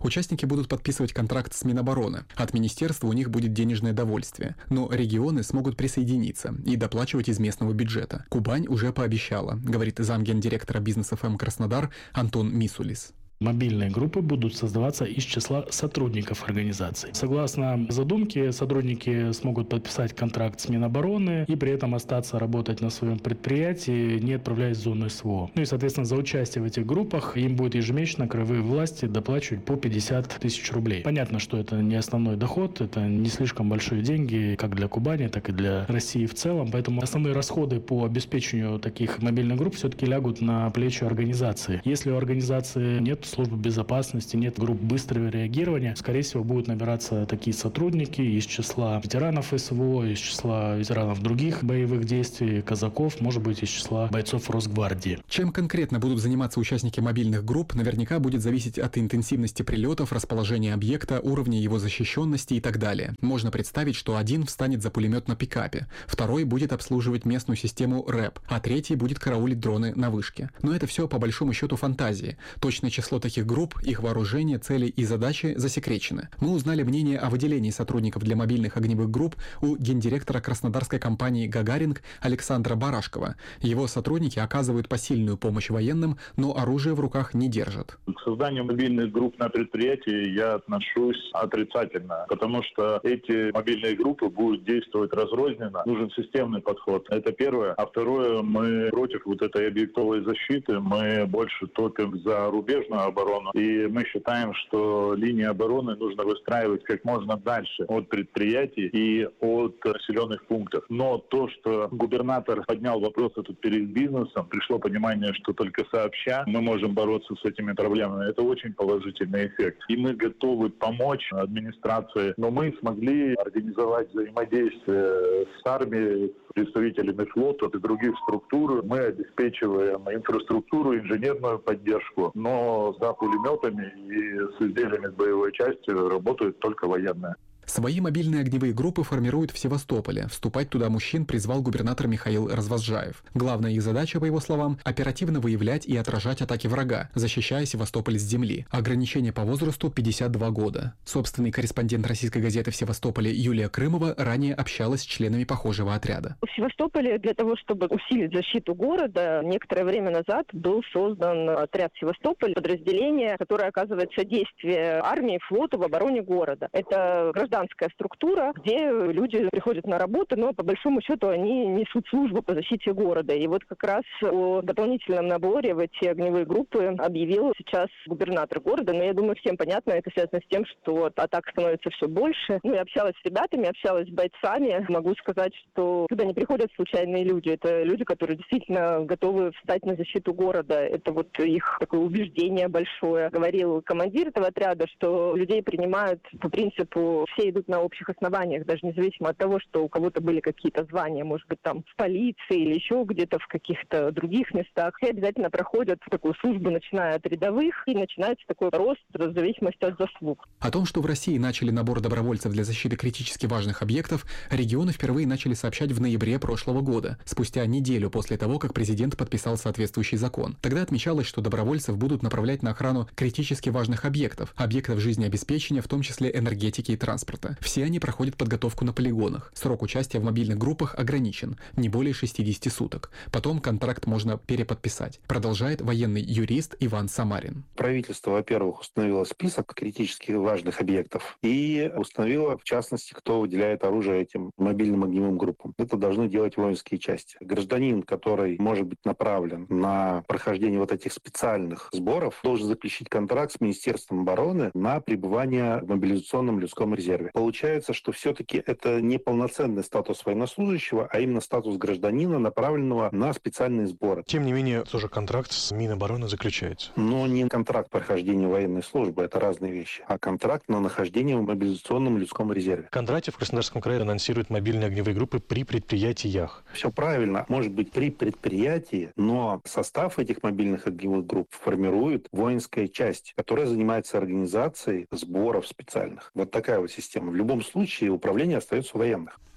Участники будут подписывать контракт с Минобороны. От министерства у них будет денежное довольствие. Но регионы смогут присоединиться и доплачивать из местного бюджета. Кубань уже пообещала, говорит замгендиректора Бизнес эф эм Краснодар Антон Мисулис. Мобильные группы будут создаваться из числа сотрудников организации. Согласно задумке, сотрудники смогут подписать контракт с Минобороны и при этом остаться работать на своем предприятии, не отправляясь в зону СВО. Ну и, соответственно, за участие в этих группах им будет ежемесячно краевые власти доплачивать по пятьдесят тысяч рублей. Понятно, что это не основной доход, это не слишком большие деньги как для Кубани, так и для России в целом. Поэтому основные расходы по обеспечению таких мобильных групп все-таки лягут на плечи организации. Если у организации нет службы безопасности, нет групп быстрого реагирования, скорее всего, будут набираться такие сотрудники из числа ветеранов СВО, из числа ветеранов других боевых действий, казаков, может быть, из числа бойцов Росгвардии. Чем конкретно будут заниматься участники мобильных групп, наверняка будет зависеть от интенсивности прилетов, расположения объекта, уровня его защищенности и так далее. Можно представить, что один встанет за пулемет на пикапе, второй будет обслуживать местную систему РЭП, а третий будет караулить дроны на вышке. Но это все по большому счету фантазии. Точное число таких групп, их вооружение, цели и задачи засекречены. Мы узнали мнение о выделении сотрудников для мобильных огневых групп у гендиректора краснодарской компании «Гагаринг» Александра Барашкова. Его сотрудники оказывают посильную помощь военным, но оружие в руках не держат. К созданию мобильных групп на предприятии я отношусь отрицательно, потому что эти мобильные группы будут действовать разрозненно. Нужен системный подход. Это первое. А второе, мы против вот этой объектовой защиты, мы больше топим за рубежную оборону. И мы считаем, что линии обороны нужно выстраивать как можно дальше от предприятий и от населенных пунктов. Но то, что губернатор поднял вопрос этот перед бизнесом, пришло понимание, что только сообща мы можем бороться с этими проблемами. Это очень положительный эффект. И мы готовы помочь администрации, но мы смогли организовать взаимодействие с армией, представителями флота и других структур. Мы обеспечиваем инфраструктуру, инженерную поддержку, но за пулеметами и с изделиями с боевой частью работают только военные. Свои мобильные огневые группы формируют в Севастополе. Вступать туда мужчин призвал губернатор Михаил Развозжаев. Главная их задача, по его словам, оперативно выявлять и отражать атаки врага, защищая Севастополь с земли. Ограничение по возрасту пятьдесят два года. Собственный корреспондент российской газеты в Севастополе Юлия Крымова ранее общалась с членами похожего отряда. В Севастополе для того, чтобы усилить защиту города, некоторое время назад был создан отряд Севастополь, подразделение, которое оказывает содействие армии, флоту в обороне города. Это гражданская структура, где люди приходят на работу, но по большому счету они несут службу по защите города. И вот как раз о дополнительном наборе в эти огневые группы объявил сейчас губернатор города. Но я думаю, всем понятно, это связано с тем, что атак становится все больше. Ну, я общалась с ребятами, общалась с бойцами. Могу сказать, что сюда не приходят случайные люди. Это люди, которые действительно готовы встать на защиту города. Это вот их такое убеждение большое. Говорил командир этого отряда, что людей принимают по принципу все идут на общих основаниях, даже независимо от того, что у кого-то были какие-то звания, может быть, там в полиции или еще где-то в каких-то других местах. Все обязательно проходят такую службу, начиная от рядовых, и начинается такой рост в зависимости от заслуг. О том, что в России начали набор добровольцев для защиты критически важных объектов, регионы впервые начали сообщать в ноябре прошлого года, спустя неделю после того, как президент подписал соответствующий закон. Тогда отмечалось, что добровольцев будут направлять на охрану критически важных объектов, объектов жизнеобеспечения, в том числе энергетики и транспорта. Все они проходят подготовку на полигонах. Срок участия в мобильных группах ограничен, не более шестидесяти суток. Потом контракт можно переподписать, продолжает военный юрист Иван Самарин. Правительство, во-первых, установило список критически важных объектов и установило, в частности, кто выделяет оружие этим мобильным огневым группам. Это должны делать воинские части. Гражданин, который может быть направлен на прохождение вот этих специальных сборов, должен заключить контракт с Министерством обороны на пребывание в мобилизационном людском резерве. Получается, что все-таки это не полноценный статус военнослужащего, а именно статус гражданина, направленного на специальные сборы. Тем не менее, тоже контракт с Минобороны заключается. Но не контракт прохождения военной службы, это разные вещи, а контракт на нахождение в мобилизационном людском резерве. Кондратьев в Краснодарском крае анонсирует мобильные огневые группы при предприятиях. Все правильно. Может быть, при предприятии, но состав этих мобильных огневых групп формирует воинская часть, которая занимается организацией сборов специальных. Вот такая вот система. В любом случае управление остается у военных.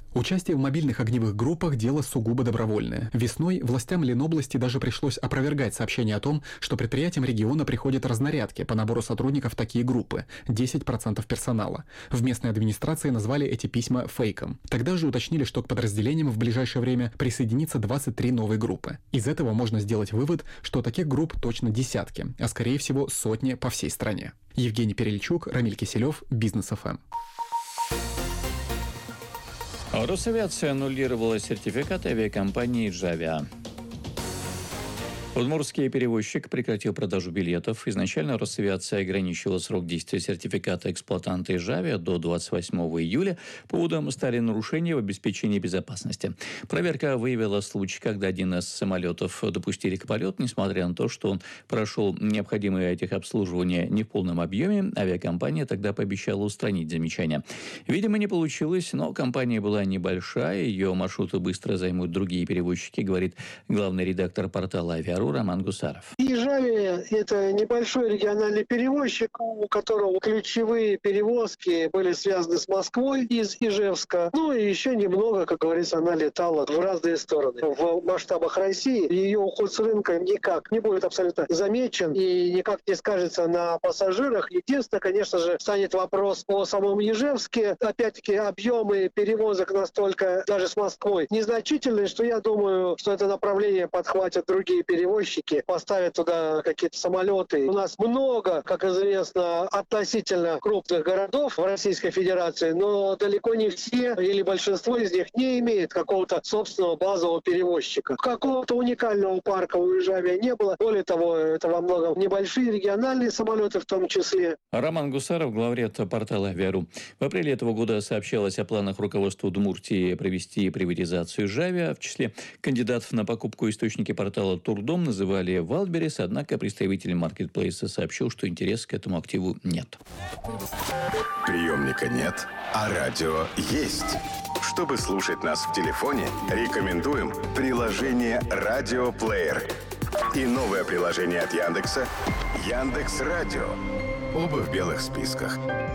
Участие в мобильных огневых группах – дело сугубо добровольное. Весной властям Ленобласти даже пришлось опровергать сообщение о том, что предприятиям региона приходят разнарядки по набору сотрудников в такие группы – десять процентов персонала. В местной администрации назвали эти письма фейком. Тогда же уточнили, что к подразделениям в ближайшее время присоединится двадцать три новые группы. Из этого можно сделать вывод, что таких групп точно десятки, а скорее всего сотни по всей стране. Евгений Перельчук, Рамиль Киселев, Бизнес эф эм. Росавиация аннулировала сертификат авиакомпании «Джавиа». Удмуртский перевозчик прекратил продажу билетов. Изначально Росавиация ограничила срок действия сертификата эксплуатанта «Джавиа» до двадцать восьмого июля. Поводом стали нарушения в обеспечении безопасности. Проверка выявила случай, когда один из самолетов допустили к полету, несмотря на то, что он прошел необходимое техобслуживание не в полном объеме. Авиакомпания тогда пообещала устранить замечания. Видимо, не получилось, но компания была небольшая, ее маршруты быстро займут другие перевозчики, говорит главный редактор портала «Авиару» Роман Гусаров. «Ижавия» — это небольшой региональный перевозчик, у которого ключевые перевозки были связаны с Москвой из Ижевска. Ну и еще немного, как говорится, она летала в разные стороны. В масштабах России ее уход с рынка никак не будет абсолютно замечен и никак не скажется на пассажирах. Единственное, конечно же, станет вопрос о самом Ижевске. Опять-таки, объемы перевозок настолько даже с Москвой незначительные, что я думаю, что это направление подхватят другие перевозки. Поставят туда какие-то самолеты. У нас много, как известно, относительно крупных городов в Российской Федерации, но далеко не все или большинство из них не имеет какого-то собственного базового перевозчика. Какого-то уникального парка у Ижавия не было. Более того, это во многом небольшие региональные самолеты в том числе. Роман Гусаров, главред портала «Авиару». В апреле этого года сообщалось о планах руководства Удмуртии провести приватизацию «Ижавия». В числе кандидатов на покупку источники портала «Турдом» называли Wildberries, однако представитель маркетплейса сообщил, что интереса к этому активу нет. Приемника нет, а радио есть. Чтобы слушать нас в телефоне, рекомендуем приложение «Радиоплеер» и новое приложение от Яндекса «Яндекс.Радио». Оба в белых списках.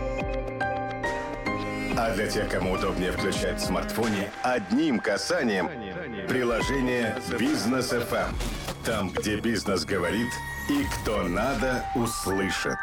А для тех, кому удобнее включать в смартфоне, одним касанием приложение «Бизнес эф эм». Там, где бизнес говорит и кто надо, услышит.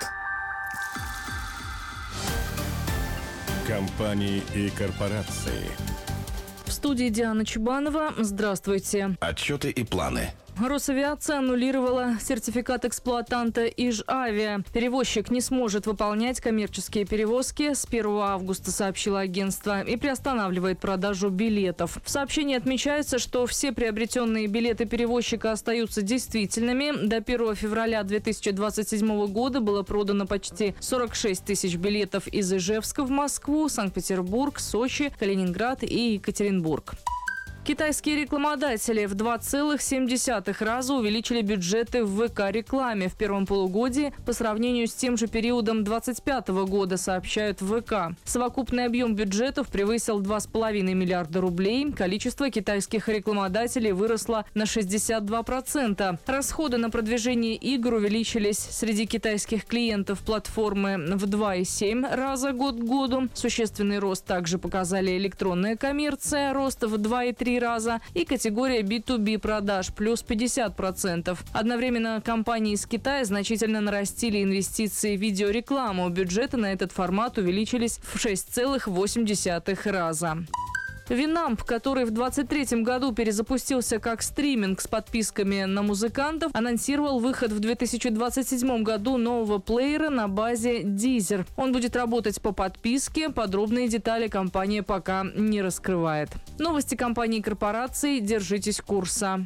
Компании и корпорации. В студии Диана Чубанова. Здравствуйте. Отчеты и планы. Росавиация аннулировала сертификат эксплуатанта «Ижавиа». Перевозчик не сможет выполнять коммерческие перевозки с первого августа, сообщило агентство, и приостанавливает продажу билетов. В сообщении отмечается, что все приобретенные билеты перевозчика остаются действительными. До первого февраля две тысячи двадцать седьмого года было продано почти сорок шесть тысяч билетов из Ижевска в Москву, Санкт-Петербург, Сочи, Калининград и Екатеринбург. Китайские рекламодатели в два целых семь десятых раза увеличили бюджеты в ВК-рекламе в первом полугодии по сравнению с тем же периодом двадцать пятого года, сообщают в ВК. Совокупный объем бюджетов превысил два с половиной миллиарда рублей. Количество китайских рекламодателей выросло на шестьдесят два процента. Расходы на продвижение игр увеличились среди китайских клиентов платформы в два и семь раза год к году. Существенный рост также показали электронная коммерция, рост в два и три раза, и категория би ту би продаж плюс пятьдесят процентов. Одновременно компании из Китая значительно нарастили инвестиции в видеорекламу. Бюджеты на этот формат увеличились в шесть целых восемь десятых раза. Винамп, который в двадцать третьем году перезапустился как стриминг с подписками на музыкантов, анонсировал выход в две тысячи двадцать седьмом году нового плеера на базе Deezer. Он будет работать по подписке. Подробные детали компания пока не раскрывает. Новости компании и корпораций. Держитесь курса.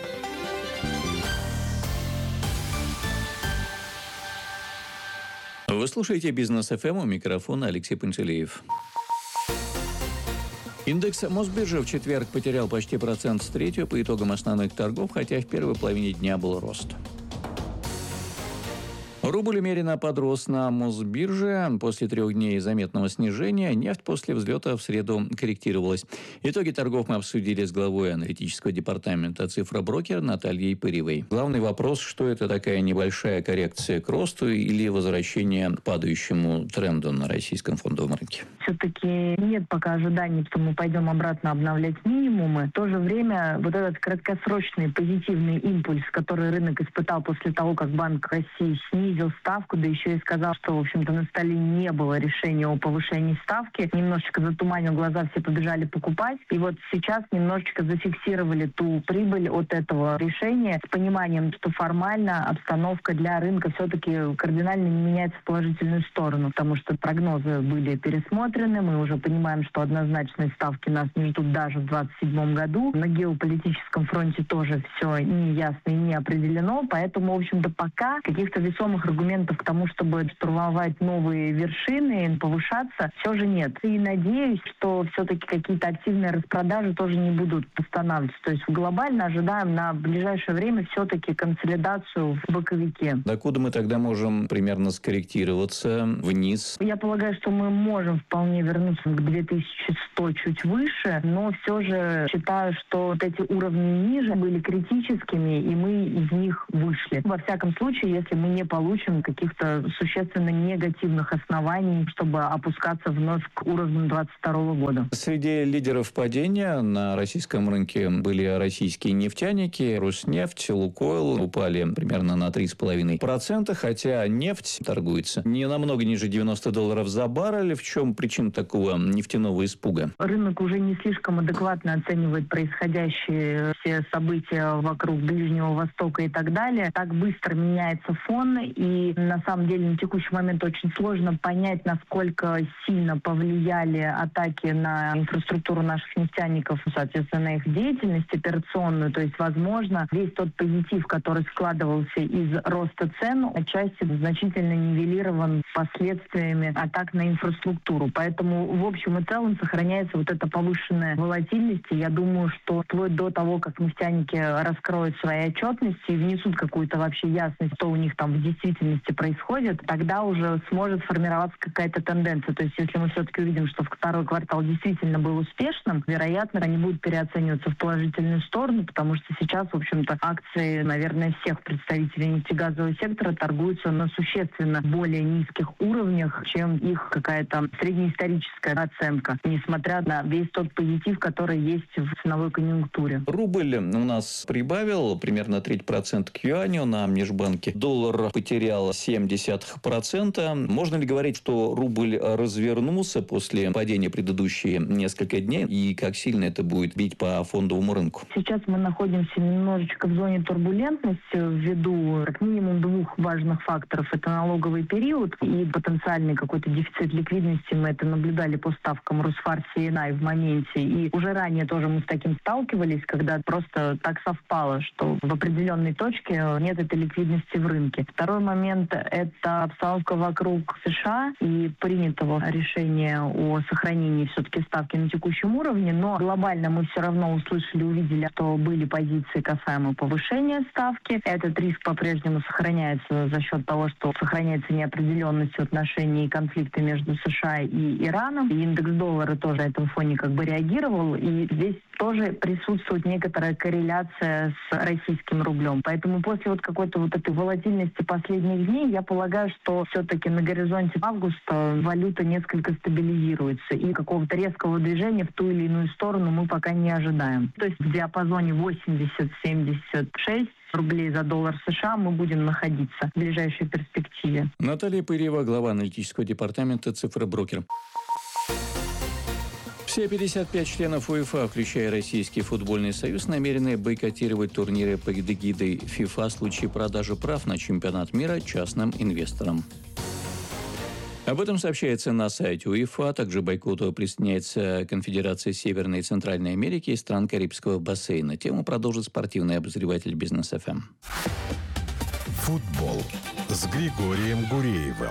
Вы слушаете «Бизнес эф эм», у микрофона Алексей Пантелеев. Индекс Мосбиржи в четверг потерял почти процент с третью по итогам основных торгов, хотя в первой половине дня был рост. Рубль умеренно подрос на Мосбирже. После трех дней заметного снижения нефть после взлета в среду корректировалась. Итоги торгов мы обсудили с главой аналитического департамента «Цифроброкер» Натальей Пыревой. Главный вопрос, что это такая небольшая коррекция к росту или возвращение к падающему тренду на российском фондовом рынке? Все-таки нет пока ожиданий, что мы пойдем обратно обновлять минимумы. В то же время вот этот краткосрочный позитивный импульс, который рынок испытал после того, как Банк России снизил ставку, да еще и сказал, что, в общем-то, на столе не было решения о повышении ставки, немножечко затуманил глаза, все побежали покупать. И вот сейчас немножечко зафиксировали ту прибыль от этого решения с пониманием, что формально обстановка для рынка все-таки кардинально не меняется в положительную сторону, потому что прогнозы были пересмотрены, мы уже понимаем, что однозначные ставки нас не ждут даже в двадцать седьмом году. На геополитическом фронте тоже все не ясно и не определено, поэтому, в общем-то, пока каких-то весомых аргументов к тому, чтобы штурмовать новые вершины, повышаться, все же нет. И надеюсь, что все-таки какие-то активные распродажи тоже не будут останавливаться. То есть глобально ожидаем на ближайшее время все-таки консолидацию в боковике. Докуда мы тогда можем примерно скорректироваться вниз? Я полагаю, что мы можем вполне вернуться к две тысячи сто чуть выше, но все же считаю, что вот эти уровни ниже были критическими, и мы из них вышли. Во всяком случае, если мы не получим каких-то существенно негативных оснований, чтобы опускаться вновь к уровню двадцать второго года. Среди лидеров падения на российском рынке были российские нефтяники. Роснефть, Лукойл упали примерно на три с половиной процента, хотя нефть торгуется не намного ниже девяноста долларов за баррель. В чем причина такого нефтяного испуга? Рынок уже не слишком адекватно оценивает происходящие все события вокруг Ближнего Востока и так далее. Так быстро меняется фон, и на самом деле на текущий момент очень сложно понять, насколько сильно повлияли атаки на инфраструктуру наших нефтяников, соответственно, на их деятельность операционную. То есть, возможно, весь тот позитив, который складывался из роста цен, отчасти значительно нивелирован последствиями атак на инфраструктуру. Поэтому, в общем и целом, сохраняется вот эта повышенная волатильность. И я думаю, что вплоть до того, как нефтяники раскроют свои отчетности и внесут какую-то вообще ясность, что у них там в действительности происходит, тогда уже сможет формироваться какая-то тенденция. То есть, если мы все-таки увидим, что второй квартал действительно был успешным, вероятно, они будут переоцениваться в положительную сторону, потому что сейчас, в общем-то, акции, наверное, всех представителей нефтегазового сектора торгуются на существенно более низких уровнях, чем их какая-то среднеисторическая оценка, несмотря на весь тот позитив, который есть в ценовой конъюнктуре. Рубль у нас прибавил примерно треть процента к юаню на межбанке. Доллар потерял семь десятых процента. Можно ли говорить, что рубль развернулся после падения предыдущие несколько дней? И как сильно это будет бить по фондовому рынку? Сейчас мы находимся немножечко в зоне турбулентности ввиду как минимум двух важных факторов. Это налоговый период и потенциальный какой-то дефицит ликвидности. Мы это наблюдали по ставкам Росфар си эн ай в моменте. И уже ранее тоже мы с таким сталкивались, когда просто так совпало, что в определенной точке нет этой ликвидности в рынке. Второй момент – это обстановка вокруг США и принятого решения о сохранении все-таки ставки на текущем уровне. Но глобально мы все равно услышали, увидели, что были позиции касаемо повышения ставки. Этот риск по-прежнему сохраняется за счет того, что сохраняется неопределенность в отношении конфликта между США и Ираном. И индекс доллара тоже на этом фоне как бы реагировал. И здесь тоже присутствует некоторая корреляция с российским рублем. Поэтому после вот какой-то вот этой волатильности последних дней, я полагаю, что все-таки на горизонте августа валюта несколько стабилизируется. И какого-то резкого движения в ту или иную сторону мы пока не ожидаем. То есть в диапазоне восемьдесят - семьдесят шесть рублей за доллар США мы будем находиться в ближайшей перспективе. Наталья Пырева, глава аналитического департамента «Цифроброкер». Все пятьдесят пять членов УЕФА, включая Российский футбольный союз, намерены бойкотировать турниры под эгидой ФИФА в случае продажи прав на чемпионат мира частным инвесторам. Об этом сообщается на сайте УЕФА. Также бойкоту присоединяется Конфедерация Северной и Центральной Америки и стран Карибского бассейна. Тему продолжит спортивный обозреватель Бизнес эф эм. Футбол с Григорием Гуреевым.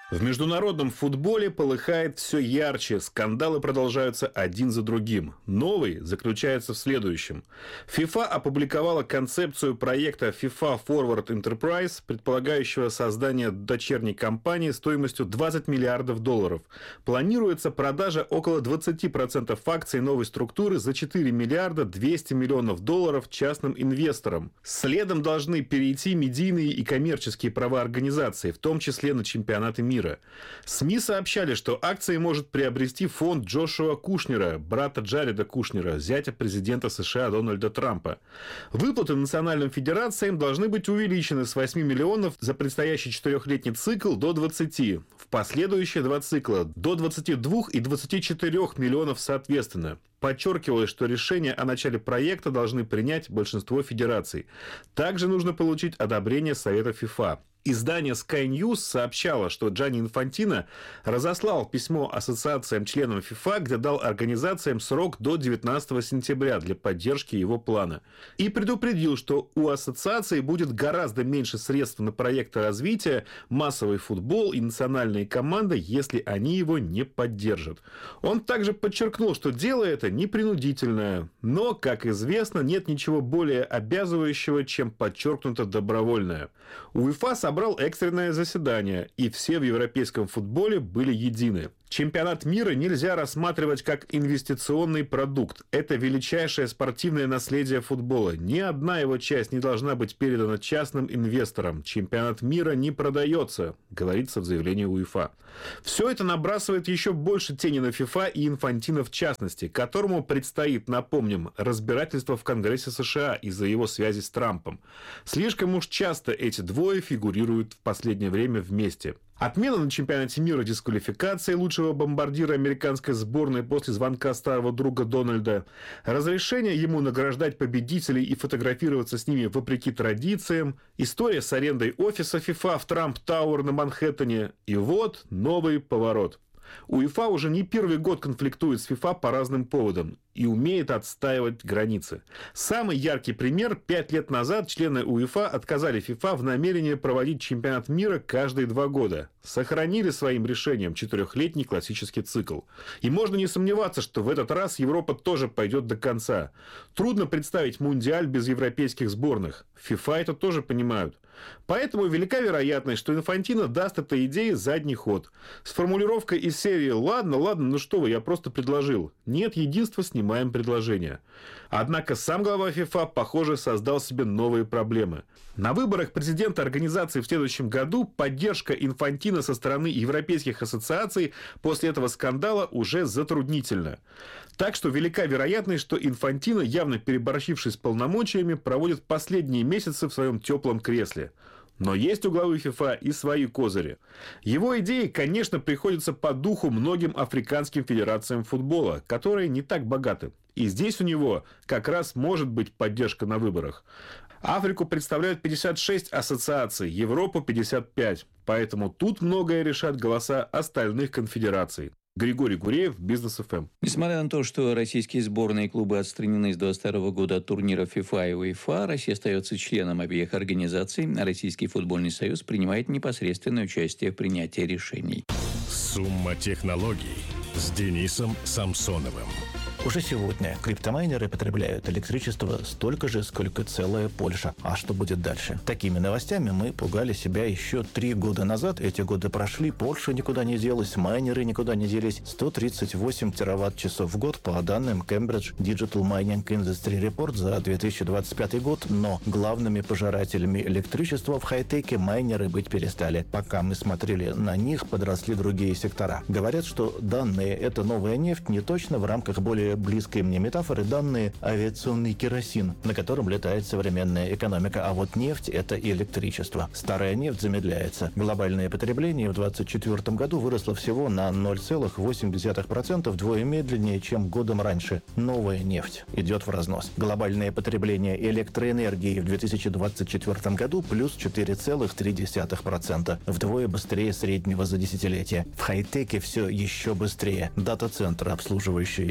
В международном футболе полыхает все ярче, скандалы продолжаются один за другим. Новый заключается в следующем. FIFA опубликовала концепцию проекта FIFA Forward Enterprise, предполагающего создание дочерней компании стоимостью двадцать миллиардов долларов. Планируется продажа около двадцать процентов акций новой структуры за четыре миллиарда двести миллионов долларов частным инвесторам. Следом должны перейти медийные и коммерческие права организации, в том числе на чемпионаты мира. СМИ сообщали, что акции может приобрести фонд Джошуа Кушнера, брата Джареда Кушнера, зятя президента США Дональда Трампа. Выплаты национальным федерациям должны быть увеличены с восьми миллионов за предстоящий четырехлетний цикл до двадцати. В последующие два цикла до двадцати двух и двадцати четырёх миллионов соответственно. Подчеркивалось, что решение о начале проекта должны принять большинство федераций. Также нужно получить одобрение Совета FIFA. Издание Sky News сообщало, что Джанни Инфантино разослал письмо ассоциациям-членам FIFA, где дал организациям срок до девятнадцатого сентября для поддержки его плана. И предупредил, что у ассоциации будет гораздо меньше средств на проекты развития, массовый футбол и национальные команды, если они его не поддержат. Он также подчеркнул, что дело это не принудительное, но, как известно, нет ничего более обязывающего, чем подчеркнуто добровольное. УЕФА собрал экстренное заседание, и все в европейском футболе были едины. Чемпионат мира нельзя рассматривать как инвестиционный продукт. Это величайшее спортивное наследие футбола. Ни одна его часть не должна быть передана частным инвесторам. Чемпионат мира не продается, говорится в заявлении УЕФА. Все это набрасывает еще больше тени на FIFA и Инфантино в частности, которому предстоит, напомним, разбирательство в Конгрессе США из-за его связи с Трампом. Слишком уж часто эти двое фигурируют в последнее время вместе. Отмена на чемпионате мира дисквалификации лучшего бомбардира американской сборной после звонка старого друга Дональда, разрешение ему награждать победителей и фотографироваться с ними вопреки традициям, история с арендой офиса FIFA в Трамп Тауэр на Манхэттене, и вот новый поворот. УЕФА уже не первый год конфликтует с FIFA по разным поводам и умеет отстаивать границы. Самый яркий пример: пять лет назад члены УЕФА отказали FIFA в намерении проводить чемпионат мира каждые два года. Сохранили своим решением четырехлетний классический цикл. И можно не сомневаться, что в этот раз Европа тоже пойдет до конца. Трудно представить мундиаль без европейских сборных. FIFA это тоже понимают. Поэтому велика вероятность, что Инфантино даст этой идее задний ход. С формулировкой из серии «Ладно, ладно, ну что вы, я просто предложил». Нет единства, снимаем предложение. Однако сам глава FIFA, похоже, создал себе новые проблемы. На выборах президента организации в следующем году поддержка Инфантино со стороны европейских ассоциаций после этого скандала уже затруднительна. Так что велика вероятность, что Инфантино, явно переборщивший с полномочиями, проводит последние месяцы в своем теплом кресле. Но есть у главы FIFA и свои козыри. Его идеи, конечно, приходятся по духу многим африканским федерациям футбола, которые не так богаты. И здесь у него как раз может быть поддержка на выборах. Африку представляют пятьдесят шесть ассоциаций, Европу пятьдесят пять. Поэтому тут многое решат голоса остальных конфедераций. Григорий Гуреев, Бизнес эф эм. Несмотря на то, что российские сборные и клубы отстранены с двадцать второго года от турниров FIFA и УЕФА, Россия остается членом обеих организаций, а Российский футбольный союз принимает непосредственное участие в принятии решений. Сумма технологий с Денисом Самсоновым. Уже сегодня криптомайнеры потребляют электричество столько же, сколько целая Польша. А что будет дальше? Такими новостями мы пугали себя еще три года назад. Эти годы прошли, Польша никуда не делась, майнеры никуда не делись. сто тридцать восемь тераватт-часов в год по данным Cambridge Digital Mining Industry Report за две тысячи двадцать пятый год. Но главными пожирателями электричества в хай-теке майнеры быть перестали. Пока мы смотрели на них, подросли другие сектора. Говорят, что данные «это новая нефть» не точно в рамках более близкой мне метафоры данные авиационный керосин, на котором летает современная экономика, а вот нефть – это и электричество. Старая нефть замедляется. Глобальное потребление в двадцать четвёртом году выросло всего на ноль целых восемь десятых процента, вдвое медленнее, чем годом раньше. Новая нефть идет в разнос. Глобальное потребление электроэнергии в две тысячи двадцать четвёртом году плюс четыре целых три десятых процента, вдвое быстрее среднего за десятилетие. В хай-теке все еще быстрее. Дата-центры, обслуживающие искусственный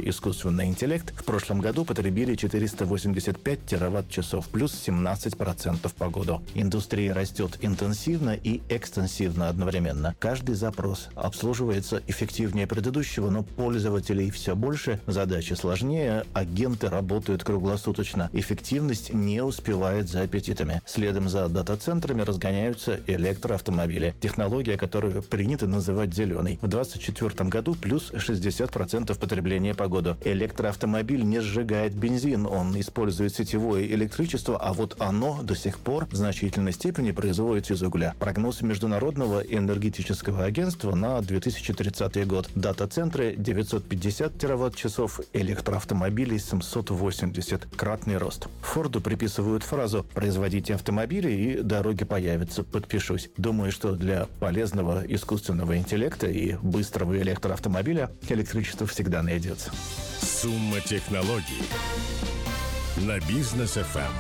искусственный интеллект в прошлом году потребили четыреста восемьдесят пять тераватт-часов, плюс семнадцать процентов по году. Индустрия растет интенсивно и экстенсивно одновременно. Каждый запрос обслуживается эффективнее предыдущего, но пользователей все больше, задачи сложнее, агенты работают круглосуточно. Эффективность не успевает за аппетитами. Следом за дата-центрами разгоняются электроавтомобили. Технология, которую принято называть зеленой. В двадцать четвёртом году плюс шестьдесят процентов потребления по году. Электроавтомобиль не сжигает бензин, он использует сетевое электричество, а вот оно до сих пор в значительной степени производится из угля. Прогноз Международного энергетического агентства на две тысячи тридцатый год. Дата-центры девятьсот пятьдесят тераватт-часов, электроавтомобилей семьсот восемьдесят. Кратный рост. Форду приписывают фразу «производите автомобили и дороги появятся». Подпишусь. Думаю, что для полезного искусственного интеллекта и быстрого электроавтомобиля электричество всегда найдется. Сумма технологий на Бизнес эф эм.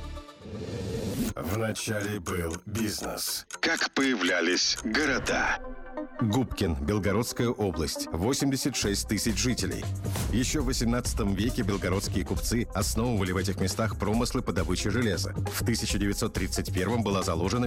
Вначале был бизнес. Как появлялись города? Губкин, Белгородская область, восемьдесят шесть тысяч жителей. Еще в восемнадцатом веке белгородские купцы основывали в этих местах промыслы по добыче железа. В тысяча девятьсот тридцать первом была заложена